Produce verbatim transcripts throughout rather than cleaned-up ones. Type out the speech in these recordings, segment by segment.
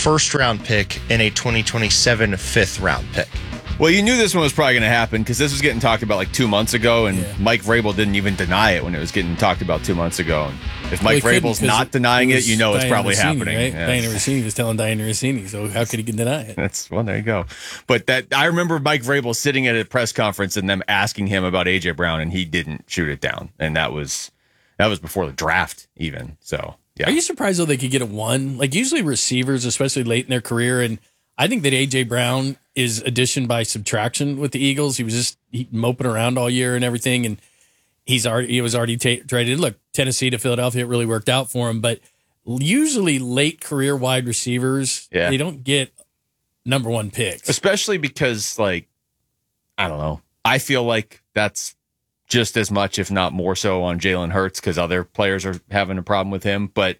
first round pick and a twenty twenty-seven fifth round pick. Well, you knew this one was probably going to happen because this was getting talked about like two months ago, and yeah. Mike Vrabel didn't even deny it when it was getting talked about two months ago. And if Mike well, Vrabel's not denying it, it you know Diana it's probably Rossini, happening. Right? Yeah. Diana Rossini was telling Diana Rossini, so how could he deny it? That's well, there you go. But that I remember Mike Vrabel sitting at a press conference and them asking him about A J Brown, and he didn't shoot it down, and that was that was before the draft even. So yeah, are you surprised though they could get a one? Like usually receivers, especially late in their career, and I think that A J Brown is addition by subtraction with the Eagles. He was just he, moping around all year and everything, and he's already he was already ta- traded. Look, Tennessee to Philadelphia, it really worked out for him. But usually, late career wide receivers, yeah. they don't get number one picks, especially because, like, I don't know. I feel like that's just as much, if not more so, on Jalen Hurts because other players are having a problem with him, but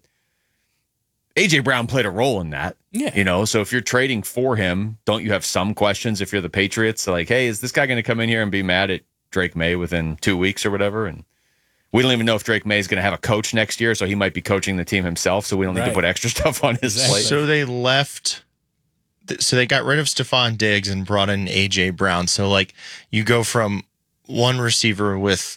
A J Brown played a role in that. Yeah. You know, so if you're trading for him, don't you have some questions if you're the Patriots? Like, hey, is this guy going to come in here and be mad at Drake May within two weeks or whatever? And we don't even know if Drake May is going to have a coach next year, so he might be coaching the team himself, so we don't need right. to put extra stuff on his exactly. plate. So they left, so they got rid of Stephon Diggs and brought in A J Brown. So, like, you go from one receiver with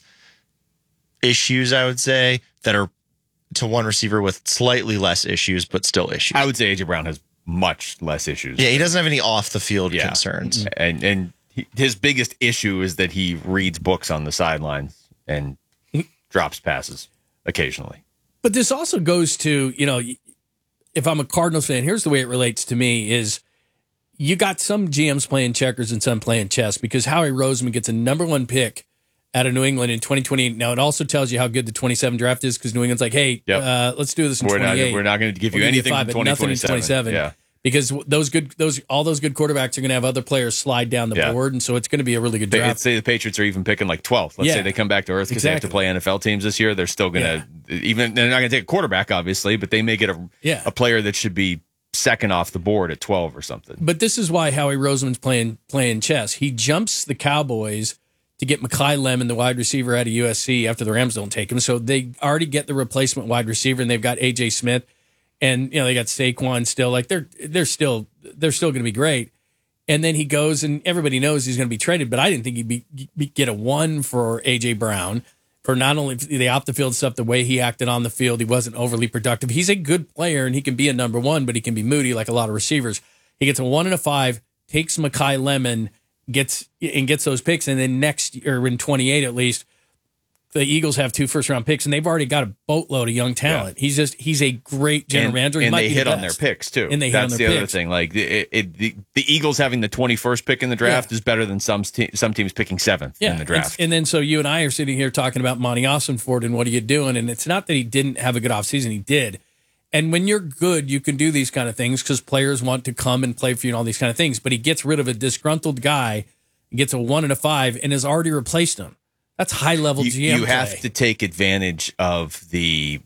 issues, I would say, that are to one receiver with slightly less issues, but still issues. I would say A J Brown has much less issues. Yeah, he doesn't have any off the field yeah. concerns. And and he, his biggest issue is that he reads books on the sidelines and drops passes occasionally. But this also goes to, you know, if I'm a Cardinals fan, here's the way it relates to me is you got some G Ms playing checkers and some playing chess because Howie Roseman gets a number one pick out of New England in twenty twenty-eight. Now, it also tells you how good the twenty-seven draft is because New England's like, hey, yep. uh, let's do this in we're twenty-eight. Not, we're not going to give you we'll anything five, from twenty twenty-seven. twenty-seven Yeah. Because those good, those all those good quarterbacks are going to have other players slide down the yeah. board, and so it's going to be a really good draft. Let's say the Patriots are even picking like twelfth. Let's yeah. say they come back to earth because exactly. they have to play N F L teams this year. They're still going to, yeah. even they're not going to take a quarterback, obviously, but they may get a yeah. a player that should be second off the board at twelve or something. But this is why Howie Roseman's playing playing chess. He jumps the Cowboys to get Mekhi Lemon, the wide receiver out of U S C, after the Rams don't take him. So they already get the replacement wide receiver, and they've got A J Smith, and you know they got Saquon still. Like they're they're still they're still going to be great. And then he goes, and everybody knows he's going to be traded. But I didn't think he'd be, be, get a one for A J Brown for not only the off the field stuff, the way he acted on the field. He wasn't overly productive. He's a good player, and he can be a number one, but he can be moody like a lot of receivers. He gets a one and a five, takes Mekhi Lemon, gets and gets those picks, and then next year, or in twenty-eight at least, the Eagles have two first round picks, and they've already got a boatload of young talent. Yeah. He's just he's a great general and, manager. He and might they be hit the on their picks too. And they That's hit on the their other picks. thing. Like it, it, the the Eagles having the twenty-first pick in the draft yeah. is better than some te- some teams picking seventh yeah. in the draft. And, and then so you and I are sitting here talking about Monty Austinford and what are you doing? And it's not that he didn't have a good offseason. He did. And when you're good, you can do these kind of things because players want to come and play for you and all these kind of things. But he gets rid of a disgruntled guy, gets a one and a five, and has already replaced him. That's high-level you, G M You have play. to take advantage of the,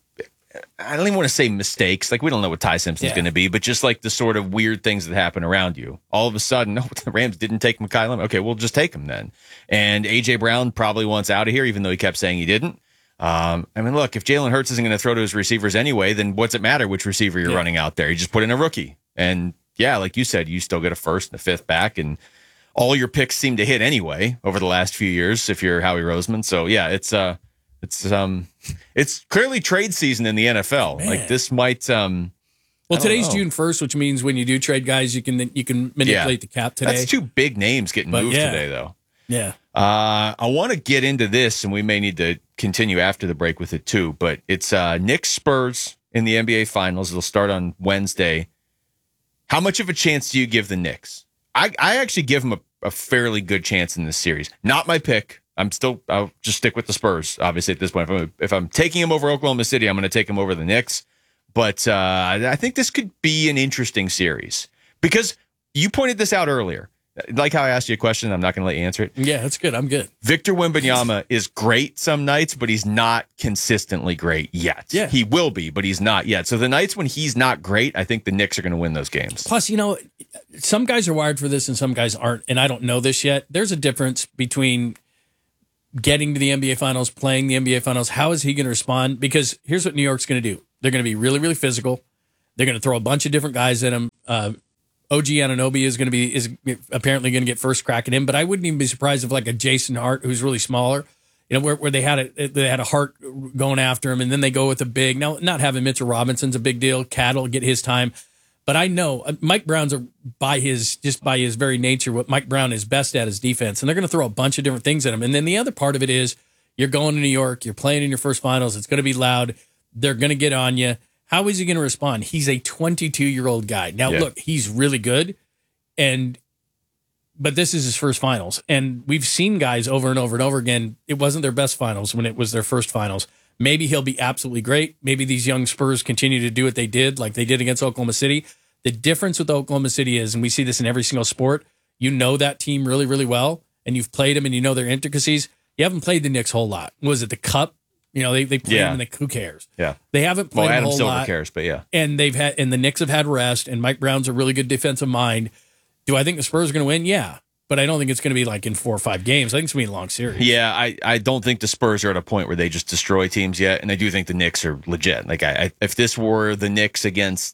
I don't even want to say mistakes. Like, we don't know what Ty Simpson's Yeah. going to be, but just like the sort of weird things that happen around you. All of a sudden, no, the Rams didn't take Mekhi Lemon. Okay, we'll just take him then. And A J Brown probably wants out of here, even though he kept saying he didn't. Um, I mean, look, if Jalen Hurts isn't going to throw to his receivers anyway, then what's it matter which receiver you're yeah. running out there? You just put in a rookie. And, yeah, like you said, you still get a first and a fifth back, and all your picks seem to hit anyway over the last few years if you're Howie Roseman. So yeah, it's uh it's um it's clearly trade season in the N F L. Man. Like this might um Well, today's know. June first, which means when you do trade guys, you can you can manipulate yeah. the cap today. That's two big names getting But moved yeah. today though. Yeah. Uh I want to get into this, and we may need to continue after the break with it too, but it's uh Knicks Spurs in the N B A Finals. It'll start on Wednesday. How much of a chance do you give the Knicks? I, I actually give them a, a fairly good chance in this series. Not my pick. I'm still, I'll just stick with the Spurs, obviously, at this point. If I'm, if I'm taking them over Oklahoma City, I'm going to take them over the Knicks. But uh, I think this could be an interesting series because you pointed this out earlier. Like how I asked you a question, I'm not going to let you answer it. Yeah, that's good. I'm good. Victor Wembanyama is great some nights, but he's not consistently great yet. Yeah. He will be, but he's not yet. So the nights when he's not great, I think the Knicks are going to win those games. Plus, you know, some guys are wired for this and some guys aren't, and I don't know this yet. There's a difference between getting to the N B A Finals, playing the N B A Finals. How is he going to respond? Because here's what New York's going to do. They're going to be really, really physical. They're going to throw a bunch of different guys at him. Uh, O G Anunoby is going to be is apparently going to get first crack at him, but I wouldn't even be surprised if like a Jason Hart, who's really smaller, you know, where, where they had a they had a Hart going after him, and then they go with a big. Now, not having Mitchell Robinson's a big deal. Cattle get his time, but I know uh, Mike Brown's a, by his just by his very nature, what Mike Brown is best at is defense, and they're going to throw a bunch of different things at him. And then the other part of it is you're going to New York, you're playing in your first finals. It's going to be loud. They're going to get on you. How is he going to respond? He's a twenty-two-year-old guy. Now, Yeah. look, he's really good, and but this is his first finals. And we've seen guys over and over and over again. It wasn't their best finals when it was their first finals. Maybe he'll be absolutely great. Maybe these young Spurs continue to do what they did, like they did against Oklahoma City. The difference with Oklahoma City is, and we see this in every single sport, you know that team really, really well, and you've played them and you know their intricacies. You haven't played the Knicks a whole lot. Was it the Cup? You know, they they play Yeah. them, and they, who cares? Yeah. They haven't played Well, them a Adam whole Silver lot. cares, but yeah. And they've had, and the Knicks have had rest, and Mike Brown's a really good defensive mind. Do I think the Spurs are going to win? Yeah, but I don't think it's going to be like in four or five games. I think it's going to be a long series. Yeah, I, I don't think the Spurs are at a point where they just destroy teams yet, and I do think the Knicks are legit. Like, I, I if this were the Knicks against,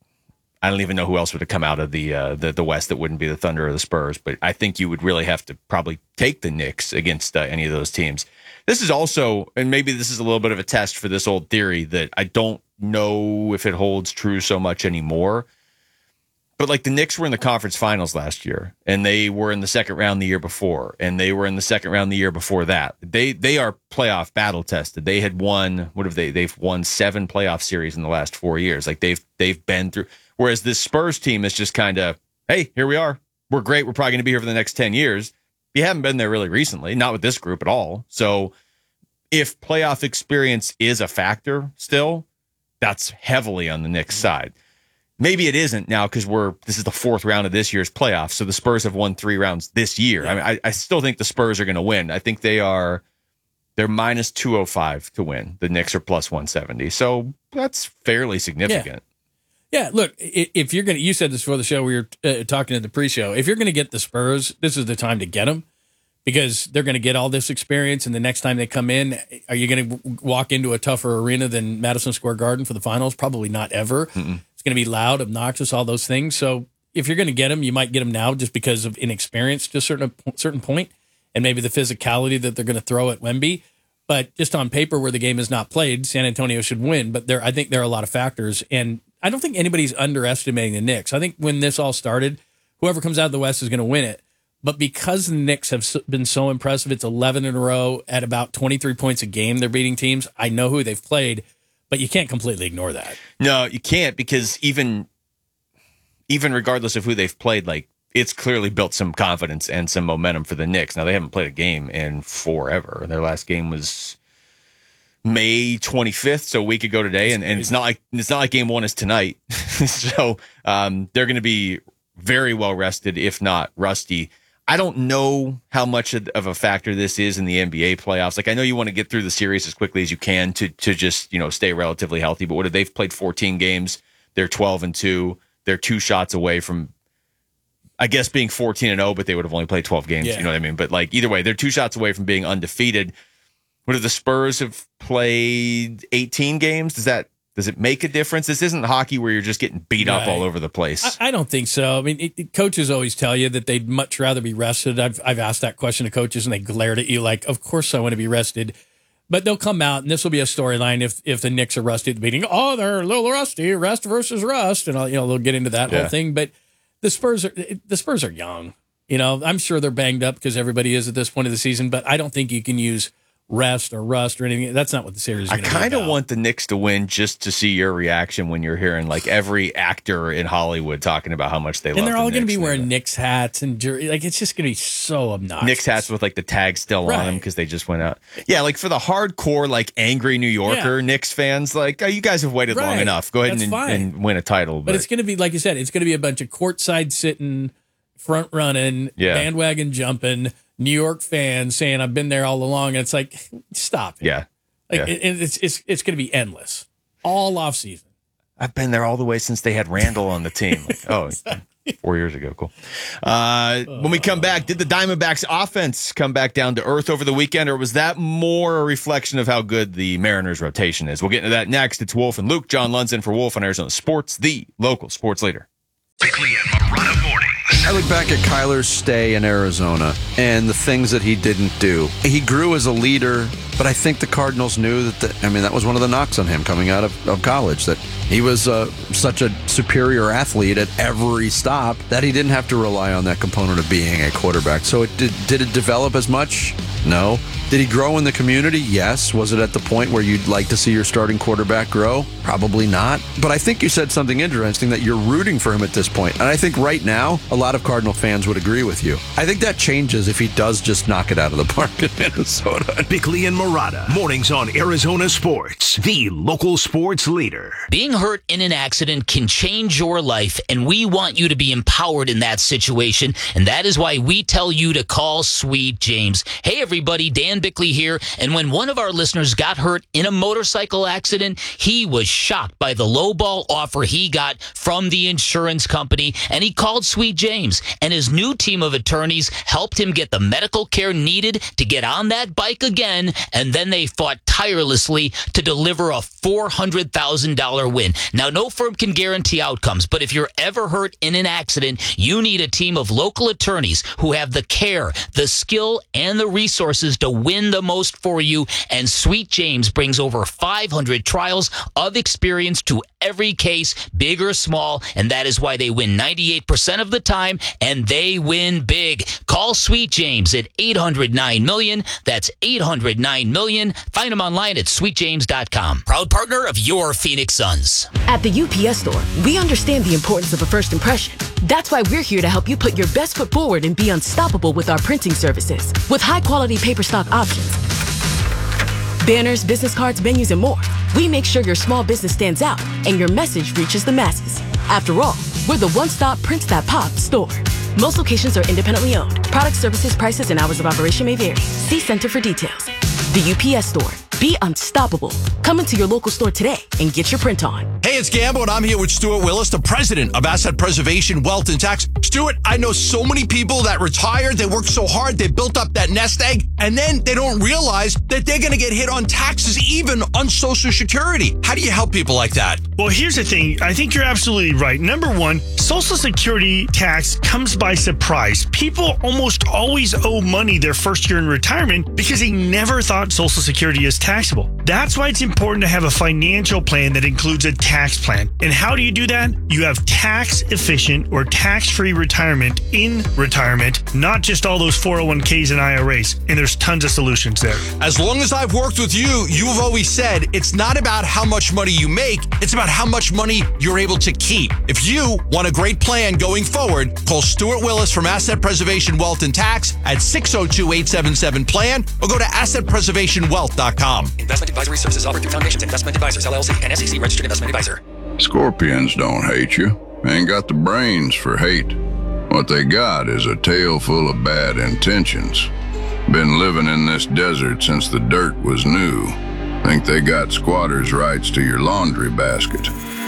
I don't even know who else would have come out of the uh, the the West that wouldn't be the Thunder or the Spurs, but I think you would really have to probably take the Knicks against uh, any of those teams. This is also, and maybe this is a little bit of a test for this old theory that I don't know if it holds true so much anymore. But like the Knicks were in the conference finals last year, and they were in the second round the year before, and they were in the second round the year before that. They they are playoff battle tested. They had won, what have they? They've won seven playoff series in the last four years. Like they've they've been through. Whereas this Spurs team is just kind of, hey, here we are. We're great. We're probably going to be here for the next ten years. You haven't been there really recently, not with this group at all. So if playoff experience is a factor still, that's heavily on the Knicks side. Maybe it isn't now because we're this is the fourth round of this year's playoffs. So the Spurs have won three rounds this year. I mean, I, I still think the Spurs are going to win. I think they are they're minus two oh five to win. The Knicks are plus one seventy. So that's fairly significant. Yeah, look, i- if you're going to, you said this before the show, we were uh, talking at the pre-show. If you're going to get the Spurs, this is the time to get them because they're going to get all this experience. And the next time they come in, are you going to walk into a tougher arena than Madison Square Garden for the finals? Probably not ever. Mm-mm. It's going to be loud, obnoxious, all those things. So if you're going to get them, you might get them now just because of inexperience to a certain, certain point and maybe the physicality that they're going to throw at Wemby. But just on paper where the game is not played, San Antonio should win. But there, I think there are a lot of factors. And I don't think anybody's underestimating the Knicks. I think when this all started, whoever comes out of the West is going to win it. But because the Knicks have been so impressive, it's eleven in a row at about twenty-three points a game they're beating teams. I know who they've played, but you can't completely ignore that. No, you can't because even even regardless of who they've played, like it's clearly built some confidence and some momentum for the Knicks. Now, they haven't played a game in forever. Their last game was May twenty-fifth, so a week ago today, and, and it's not like it's not like game one is tonight. So um, they're going to be very well rested, if not rusty. I don't know how much of a factor this is in the N B A playoffs. Like, I know you want to get through the series as quickly as you can to to just, you know, stay relatively healthy. But what if they've played fourteen games? They're twelve and two. They're two shots away from, I guess, being fourteen and oh, but they would have only played twelve games. Yeah. You know what I mean? But like either way, they're two shots away from being undefeated. What if the Spurs have played eighteen games? Does that does it make a difference? This isn't hockey where you're just getting beat up Right. all over the place. I, I don't think so. I mean, it, it, coaches always tell you that they'd much rather be rested. I've I've asked that question to coaches, and they glared at you like, "Of course I want to be rested." But they'll come out, and this will be a storyline if if the Knicks are rusty at the beginning. Oh, they're a little rusty. Rust versus rust, and I'll, you know they'll get into that Yeah. whole thing. But the Spurs are the Spurs are young. You know, I'm sure they're banged up because everybody is at this point of the season. But I don't think you can use rest or rust or anything. That's not what the series is I going to be kind of about. want the Knicks to win just to see your reaction when you're hearing like every actor in Hollywood talking about how much they love. And they're the all going to Knicks be and wearing they're- Knicks hats and jer- like it's just going to be so obnoxious. Knicks hats with like the tag still Right. on them because they just went out. Yeah, like for the hardcore, like angry New Yorker Yeah. Knicks fans, like oh, you guys have waited long Right. enough. Go ahead That's and, fine. and win a title. But it's going to be, like you said, it's going to be a bunch of courtside sitting, front running, Yeah. bandwagon jumping, New York fans saying, I've been there all along. And it's like, stop it. yeah, Like, yeah. it, it's it's, it's going to be endless all off season. I've been there all the way since they had Randall on the team. Like, oh, four years ago. Cool. Uh, when we come back, did the Diamondbacks offense come back down to earth over the weekend, or was that more a reflection of how good the Mariners rotation is? We'll get into that next. It's Wolf and Luke. John Lunson for Wolf on Arizona Sports, the local sports leader. Bickley and Marotta mornings. I look back at Kyler's stay in Arizona and the things that he didn't do. He grew as a leader, but I think the Cardinals knew that, the, I mean, that was one of the knocks on him coming out of, of college, that he was uh, such a superior athlete at every stop that he didn't have to rely on that component of being a quarterback. So it did, did it develop as much? No. Did he grow in the community? Yes. Was it at the point where you'd like to see your starting quarterback grow? Probably not. But I think you said something interesting, that you're rooting for him at this point. And I think right now, a lot of Cardinal fans would agree with you. I think that changes if he does just knock it out of the park in Minnesota. Bickley and Marotta, mornings on Arizona Sports, the local sports leader. Being hurt in an accident can change your life, and we want you to be empowered in that situation. And that is why we tell you to call Sweet James. Hey, everybody, Dan Bickley here. And when one of our listeners got hurt in a motorcycle accident, he was shocked by the lowball offer he got from the insurance company, and he called Sweet James, and his new team of attorneys helped him get the medical care needed to get on that bike again, and then they fought tirelessly to deliver a four hundred thousand dollars win. Now, no firm can guarantee outcomes, but if you're ever hurt in an accident, you need a team of local attorneys who have the care, the skill, and the resources to win the most for you, and Sweet James brings over five hundred trials of experience to every case, big or small, and that is why they win ninety-eight percent of the time, and they win big. Call Sweet James at eight hundred nine million. That's eight hundred nine million. Find them online at sweet james dot com. Proud partner of your Phoenix Suns. At the U P S Store, we understand the importance of a first impression. That's why we're here to help you put your best foot forward and be unstoppable with our printing services. With high-quality paper stock options, banners, business cards, menus, and more, we make sure your small business stands out and your message reaches the masses. After all, we're the one-stop Prints That Pop store. Most locations are independently owned. Product, services, prices, and hours of operation may vary. See Center for details. The U P S Store. Be unstoppable. Come into your local store today and get your print on. Hey, it's Gambo, and I'm here with Stuart Willis, the president of Asset Preservation, Wealth, and Tax. Stuart, I know so many people that retired. They worked so hard. They built up that nest egg, and then they don't realize that they're going to get hit on taxes, even on Social Security. How do you help people like that? Well, here's the thing. I think you're absolutely right. Number one, Social Security tax comes by surprise. People almost always owe money their first year in retirement because they never thought Social Security is taxable. That's why it's important to have a financial plan that includes a tax plan. And how do you do that? You have tax-efficient or tax-free retirement in retirement, not just all those four oh one k's and I R As. And there's tons of solutions there. As long as I've worked with you, you've always said it's not about how much money you make, it's about how much money you're able to keep. If you want a great plan going forward, call Stuart Willis from Asset Preservation, Wealth, and Tax at six oh two, eight seven seven, plan or go to asset preservation wealth dot com. Investment advisory services offered through Foundations Investment Advisors, L L C, and S E C registered investment advisor. Scorpions don't hate you. Ain't got the brains for hate. What they got is a tail full of bad intentions. Been living in this desert since the dirt was new. Think they got squatters' rights to your laundry basket.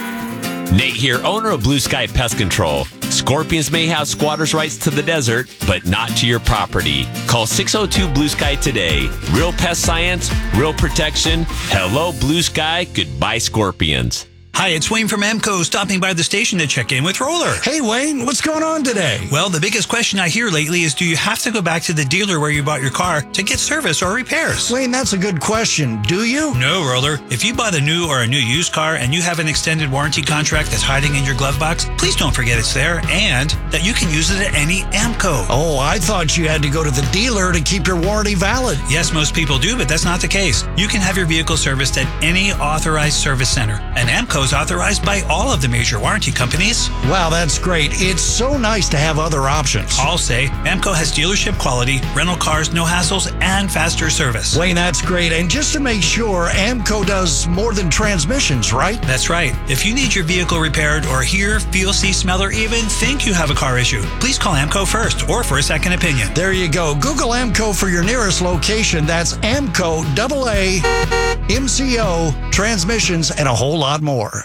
Nate here, owner of Blue Sky Pest Control. Scorpions may have squatters' rights to the desert, but not to your property. Call six oh two Blue Sky today. Real pest science, real protection. Hello, Blue Sky. Goodbye, Scorpions. Hi, it's Wayne from Amco, stopping by the station to check in with Roller. Hey, Wayne, what's going on today? Well, the biggest question I hear lately is, do you have to go back to the dealer where you bought your car to get service or repairs? Wayne, that's a good question. Do you? No, Roller. If you bought a new or a new used car and you have an extended warranty contract that's hiding in your glove box, please don't forget it's there and that you can use it at any Amco. Oh, I thought you had to go to the dealer to keep your warranty valid. Yes, most people do, but that's not the case. You can have your vehicle serviced at any authorized service center, and Amco's authorized by all of the major warranty companies. Wow, that's great. It's so nice to have other options. I'll say Amco has dealership quality, rental cars, no hassles, and faster service. Wayne, that's great. And just to make sure, Amco does more than transmissions, right? That's right. If you need your vehicle repaired or hear, feel, see, smell, or even think you have a car issue, please call Amco first or for a second opinion. There you go. Google Amco for your nearest location. That's Amco, double A, M C O, transmissions, and a whole lot more.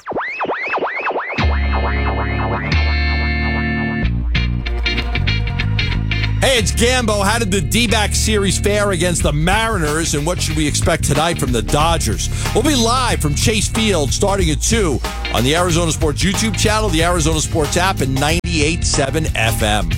Hey, it's Gambo. How did the D-back series fare against the Mariners, and what should we expect tonight from the Dodgers? We'll be live from Chase Field starting at two on the Arizona Sports YouTube channel, the Arizona Sports app, and ninety-eight point seven F M.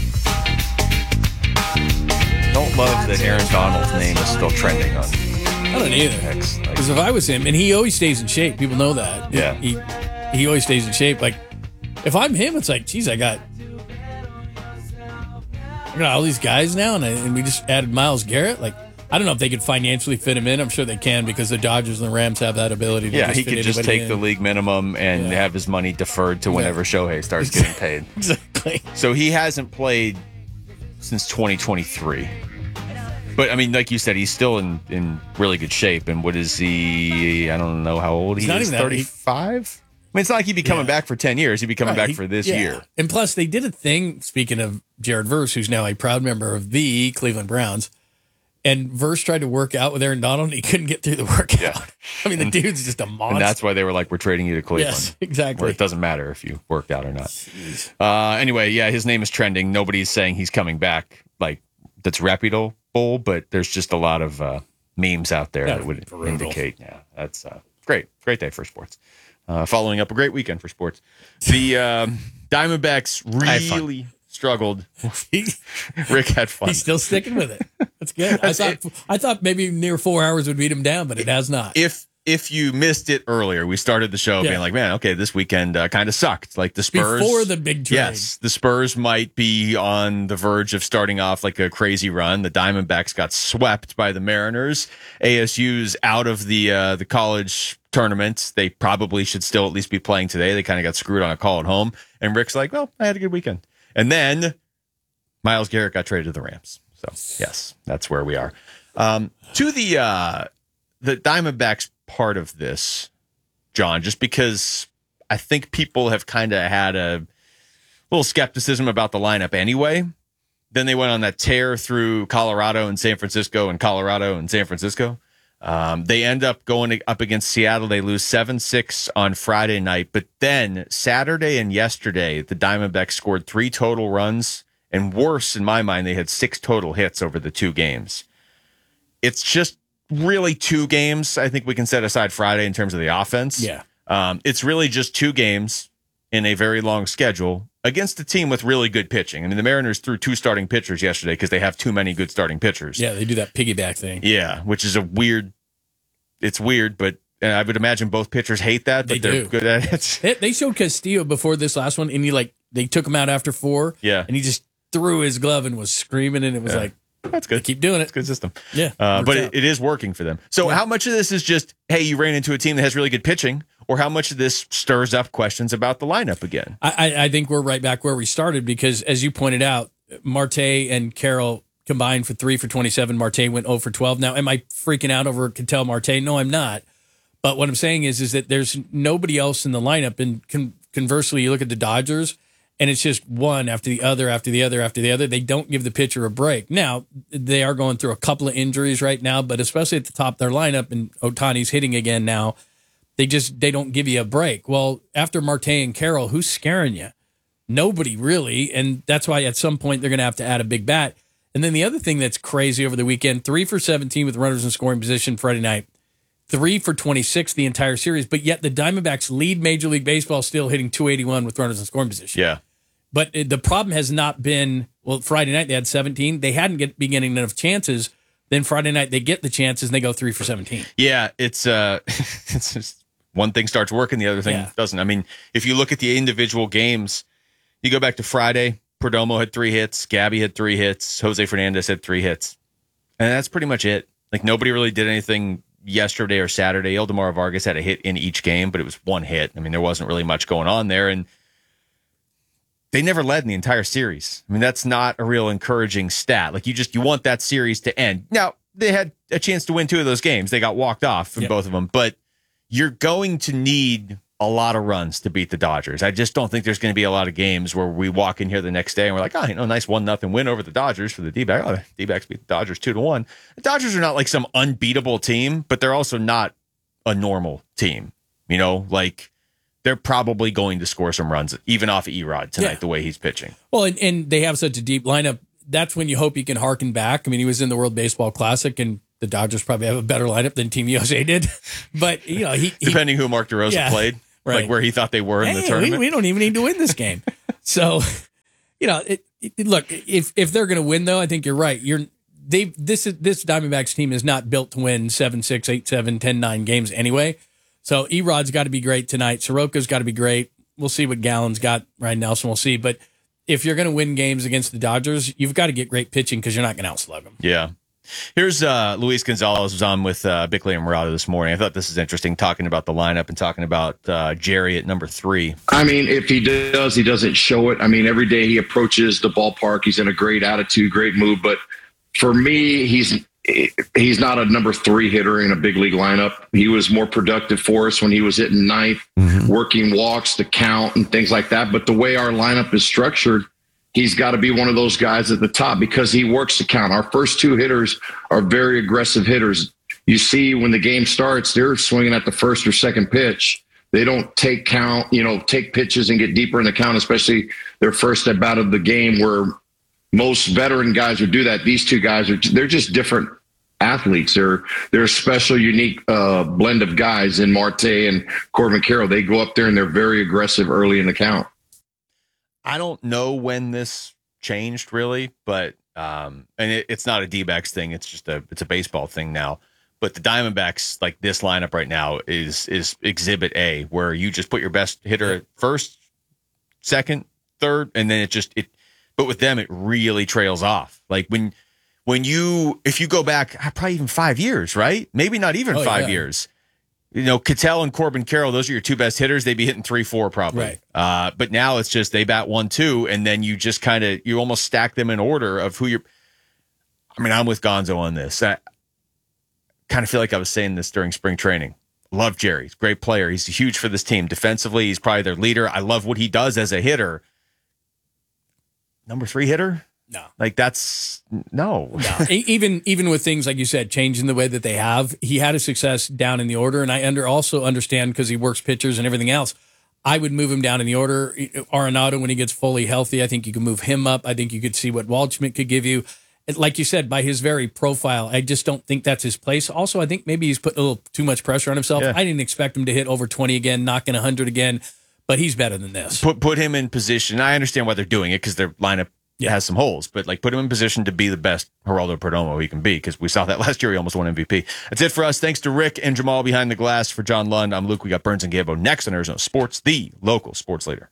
Don't love that Aaron Donald's name is still trending on. I don't either. Because if I was him, and he always stays in shape, people know that. Yeah. He he always stays in shape. Like, if I'm him, it's like, geez, I got, I got all these guys now, and, I, and we just added Myles Garrett. Like, I don't know if they could financially fit him in. I'm sure they can because the Dodgers and the Rams have that ability to Yeah, just he fit could just anybody take in. the league minimum and Yeah. have his money deferred to whenever Yeah. Shohei starts getting paid. Exactly. So he hasn't played since twenty twenty-three. But, I mean, like you said, he's still in, in really good shape. And what is he? I don't know how old He's he not is. even that- thirty-five? I mean, it's not like he'd be coming Yeah. back for ten years. He'd be coming Right, back he- for this yeah. year. And plus, they did a thing, speaking of Jared Verse, who's now a proud member of the Cleveland Browns. And Verse tried to work out with Aaron Donald, and he couldn't get through the workout. Yeah. I mean, the And- dude's just a monster. And that's why they were like, we're trading you to Cleveland. Yes, exactly. Where it doesn't matter if you worked out or not. Uh, anyway, yeah, his name is trending. Nobody's saying he's coming back. Like, that's reputable, but there's just a lot of uh, memes out there Yeah, that would brutal. indicate, yeah, that's uh, great. Great day for sports. Uh, following up a great weekend for sports. The um, Diamondbacks had fun. really struggled. He- Rick had fun. He's still sticking with it. That's good. I thought I thought maybe near four hours would beat him down, but it has not. if if you missed it earlier, we started the show Yeah. being like, man, okay, this weekend uh, kind of sucked. Like the Spurs Before the big trade. Yes, the Spurs might be on the verge of starting off like a crazy run. The Diamondbacks got swept by the Mariners. A S U's out of the uh, the college tournament. They probably should still at least be playing today. They kind of got screwed on a call at home. And Rick's like, well, I had a good weekend. And then Myles Garrett got traded to the Rams. So yes, that's where we are. Um, to the uh, the Diamondbacks part of this, John, just because I think people have kind of had a little skepticism about the lineup anyway. Then they went on that tear through Colorado and San Francisco and Colorado and San Francisco. Um, they end up going up against Seattle. They lose seven six on Friday night. But then Saturday and yesterday, the Diamondbacks scored three total runs. And worse, in my mind, they had six total hits over the two games. It's just really two games. I think we can set aside Friday in terms of the offense. Yeah. Um, it's really just two games in a very long schedule against a team with really good pitching. I mean, the Mariners threw two starting pitchers yesterday because they have too many good starting pitchers. Yeah, they do that piggyback thing. Yeah, which is a weird. It's weird, but uh, I would imagine both pitchers hate that, but They they're do. good at it. They, they showed Castillo before this last one, and he like they took him out after four. Yeah. and he just threw his glove and was screaming, and it was Yeah. like, That's good. keep doing it. It's a good system. Yeah, Uh, works but out. it, it is working for them. So how much of this is just, hey, you ran into a team that has really good pitching, or how much of this stirs up questions about the lineup again? I, I I think we're right back where we started because, as you pointed out, Marte and Carroll combined for three for twenty-seven. Marte went zero for twelve. Now, am I freaking out over Ketel Marte? No, I'm not. But what I'm saying is, is that there's nobody else in the lineup. And con- conversely, you look at the Dodgers, and it's just one after the other, after the other, after the other. They don't give the pitcher a break. Now, they are going through a couple of injuries right now, but especially at the top of their lineup, and Ohtani's hitting again now, they just they don't give you a break. Well, after Marte and Carroll, who's scaring you? Nobody really, and that's why at some point they're going to have to add a big bat. And then the other thing that's crazy over the weekend, three for seventeen with runners in scoring position Friday night, three for twenty-six the entire series, but yet the Diamondbacks lead Major League Baseball still hitting two eighty-one with runners in scoring position. Yeah. But it- the problem has not been, well, Friday night they had seventeen. They hadn't get, been getting enough chances. Then Friday night they get the chances and they go three for seventeen. Yeah, it's uh, it's just one thing starts working, the other thing Yeah. doesn't. I mean, if you look at the individual games, you go back to Friday, Perdomo had three hits, Gabby had three hits, Jose Fernandez had three hits, and that's pretty much it. Like nobody really did anything yesterday or Saturday. Eldemar Vargas had a hit in each game, but it was one hit. I mean, there wasn't really much going on there, and they never led in the entire series. I mean, that's not a real encouraging stat. Like you just you want that series to end. Now, they had a chance to win two of those games. They got walked off in Yep. both of them, but you're going to need a lot of runs to beat the Dodgers. I just don't think there's going to be a lot of games where we walk in here the next day and we're like, oh, you know, nice one nothing win over the Dodgers for the D-backs. Oh, the D-backs beat the Dodgers two to one. The Dodgers are not like some unbeatable team, but they're also not a normal team. You know, like they're probably going to score some runs, even off of Erod tonight, Yeah. the way he's pitching. Well, and, and they have such a deep lineup. that's when you hope he can harken back. I mean, he was in the World Baseball Classic, and the Dodgers probably have a better lineup than Team U S A did. But, you know, he... Depending he, who Mark DeRosa yeah, played, right. like where he thought they were in hey, the tournament. We, we don't even need to win this game. So, you know, it, it, look, if if they're going to win, though, I think you're right. You're they This is this Diamondbacks team is not built to win seven six, eight seven, ten nine games anyway. So Erod's got to be great tonight. Soroka's got to be great. We'll see what Gallen's got. Ryan Nelson, we'll see. But if you're going to win games against the Dodgers, you've got to get great pitching because you're not going to outslug them. Yeah. Here's uh, Luis Gonzalez was on with uh, Bickley and Murata this morning. I thought this is interesting, talking about the lineup and talking about uh, Jerry at number three. I mean, if he does, he doesn't show it. I mean, every day he approaches the ballpark, he's in a great attitude, great mood. But for me, he's he's not a number three hitter in a big league lineup. He was more productive for us when he was hitting ninth, mm-hmm. working walks, the count, and things like that. But the way our lineup is structured, he's got to be one of those guys at the top because he works the count. Our first two hitters are very aggressive hitters. You see when the game starts, they're swinging at the first or second pitch. They don't take count, you know, take pitches and get deeper in the count, especially their first at bat of the game where most veteran guys would do that. These two guys are, they're just different athletes. They're, they're a special, unique uh, blend of guys in Marte and Corbin Carroll. They go up there and they're very aggressive early in the count. I don't know when this changed really, but um, and it, it's not a D-backs thing. It's just a it's a baseball thing now. But the Diamondbacks, like this lineup right now, is is Exhibit A, where you just put your best hitter at first, second, third, and then it just it. But with them, it really trails off. Like when when you if you go back probably even five years, right? Maybe not even oh, five yeah. years. You know, Cattell and Corbin Carroll, those are your two best hitters. They'd be hitting three, four probably. Right. Uh, but now it's just they bat one, two, and then you just kind of, you almost stack them in order of who you're. I mean, I'm with Gonzo on this. I kind of feel like I was saying this during spring training. Love Jerry. He's a great player. He's huge for this team. Defensively, he's probably their leader. I love what he does as a hitter. Number three hitter? No. Like that's no. no. Even even with things like you said, changing the way that they have, he had a success down in the order, and I under also understand because he works pitchers and everything else. I would move him down in the order. Arenado, when he gets fully healthy, I think you can move him up. I think you could see what Waldschmidt could give you. Like you said, by his very profile, I just don't think that's his place. Also, I think maybe he's putting a little too much pressure on himself. Yeah. I didn't expect him to hit over twenty again, knocking one hundred again, but he's better than this. Put put him in position. I understand why they're doing it because their lineup yeah. has some holes, but like put him in position to be the best Geraldo Perdomo he can be because we saw that last year. He almost won M V P. That's it for us. Thanks to Rick and Jamal behind the glass. For John Lund, I'm Luke. We got Burns and Gambo next on Arizona Sports, the local sports leader.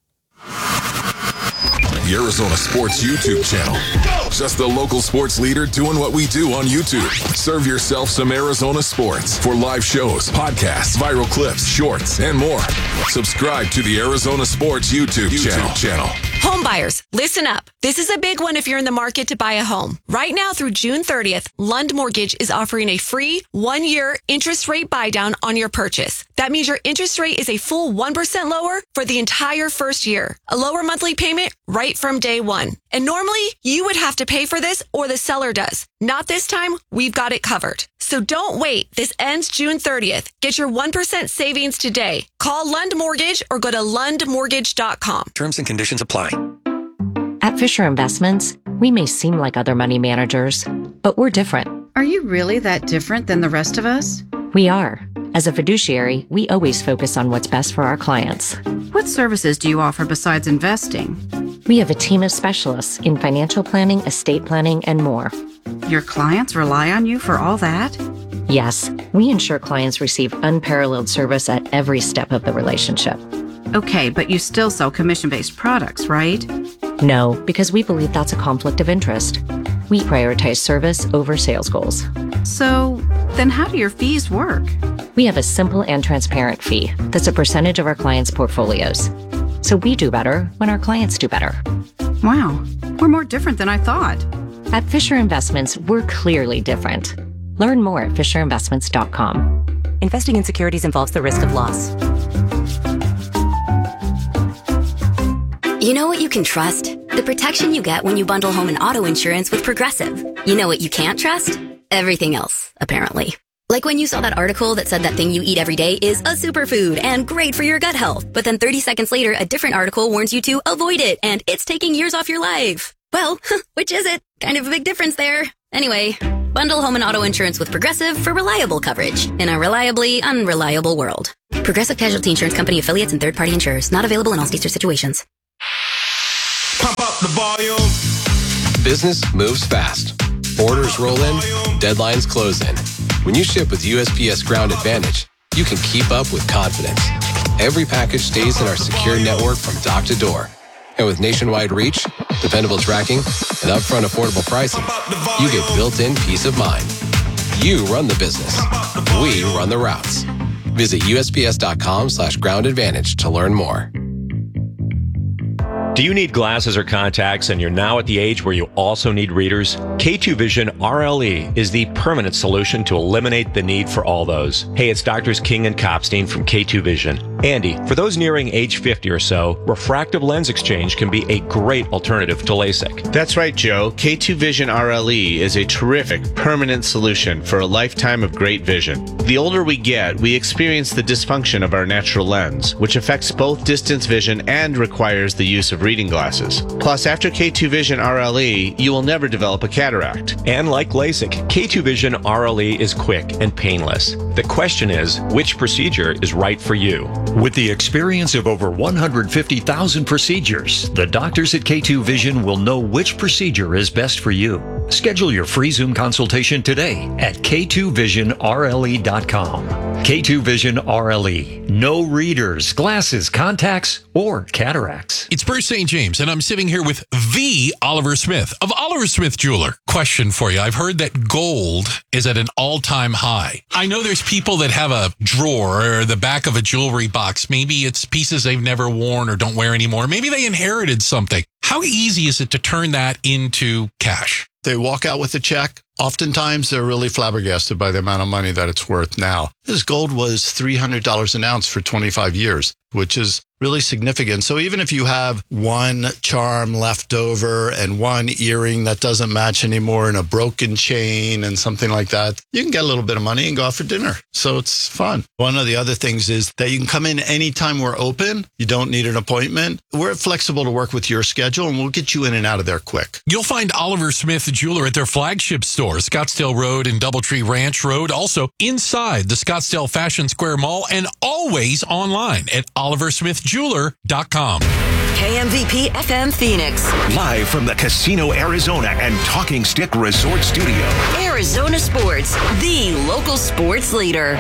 The Arizona Sports YouTube channel. Just the local sports leader doing what we do on YouTube. Serve yourself some Arizona sports for live shows, podcasts, viral clips, shorts, and more. Subscribe to the Arizona Sports YouTube, YouTube channel. channel. Home buyers, listen up. This is a big one if you're in the market to buy a home. Right now through June thirtieth, Lund Mortgage is offering a free one-year interest rate buy-down on your purchase. That means your interest rate is a full one percent lower for the entire first year. A lower monthly payment right from day one. And normally, you would have to pay for this or the seller does. Not this time, we've got it covered. So don't wait. This ends June thirtieth. Get your one percent savings today. Call Lund Mortgage or go to lund mortgage dot com. Terms and conditions apply. At Fisher Investments, we may seem like other money managers, but we're different. Are you really that different than the rest of us? We are. As a fiduciary, we always focus on what's best for our clients. What services do you offer besides investing? We have a team of specialists in financial planning, estate planning, and more. Your clients rely on you for all that? Yes, we ensure clients receive unparalleled service at every step of the relationship. Okay, but you still sell commission-based products, right? No, because we believe that's a conflict of interest. We prioritize service over sales goals. So, then how do your fees work? We have a simple and transparent fee that's a percentage of our clients' portfolios. So we do better when our clients do better. Wow, we're more different than I thought. At Fisher Investments, we're clearly different. Learn more at fisher investments dot com. Investing in securities involves the risk of loss. You know what you can trust? The protection you get when you bundle home and auto insurance with Progressive. You know what you can't trust? Everything else, apparently. Like when you saw that article that said that thing you eat every day is a superfood and great for your gut health. But then thirty seconds later, a different article warns you to avoid it and it's taking years off your life. Well, which is it? Kind of a big difference there. Anyway, bundle home and auto insurance with Progressive for reliable coverage in a reliably unreliable world. Progressive Casualty Insurance Company affiliates and third-party insurers. Not available in all states or situations. Pump up the volume. Business moves fast. Orders roll in, deadlines close in. When you ship with U S P S Ground Advantage, you can keep up with confidence. Every package stays in our secure network from dock to door. And with nationwide reach, dependable tracking, and upfront affordable pricing, you get built-in peace of mind. You run the business. We run the routes. Visit usps.com slash ground advantage to learn more. Do you need glasses or contacts and you're now at the age where you also need readers? K two Vision R L E is the permanent solution to eliminate the need for all those. Hey, it's Doctors King and Kopstein from K two Vision. Andy, for those nearing age fifty or so, refractive lens exchange can be a great alternative to LASIK. That's right, Joe. K two Vision R L E is a terrific permanent solution for a lifetime of great vision. The older we get, we experience the dysfunction of our natural lens, which affects both distance vision and requires the use of reading glasses. Plus, after K two Vision R L E, you will never develop a cataract. And like LASIK, K two Vision R L E is quick and painless. The question is, which procedure is right for you? With the experience of over one hundred fifty thousand procedures, the doctors at K two Vision will know which procedure is best for you. Schedule your free Zoom consultation today at K two vision R L E dot com. K two Vision R L E. No readers, glasses, contacts, or cataracts. It's Bruce Saint James, and I'm sitting here with the Oliver Smith of Oliver Smith Jeweler. Question for you. I've heard that gold is at an all-time high. I know there's people that have a drawer or the back of a jewelry box. Maybe it's pieces they've never worn or don't wear anymore. Maybe they inherited something. How easy is it to turn that into cash? They walk out with a check. Oftentimes, they're really flabbergasted by the amount of money that it's worth now. This gold was three hundred dollars an ounce for twenty-five years, which is really significant. So even if you have one charm left over and one earring that doesn't match anymore and a broken chain and something like that, you can get a little bit of money and go out for dinner. So it's fun. One of the other things is that you can come in anytime we're open. You don't need an appointment. We're flexible to work with your schedule, and we'll get you in and out of there quick. You'll find Oliver Smith Jeweler at their flagship store, Scottsdale Road and Doubletree Ranch Road, also inside the Scottsdale Fashion Square Mall, and always online at oliver smith jeweler dot com. K M V P F M Phoenix. Live from the Casino Arizona and Talking Stick Resort Studio. Arizona Sports, the local sports leader.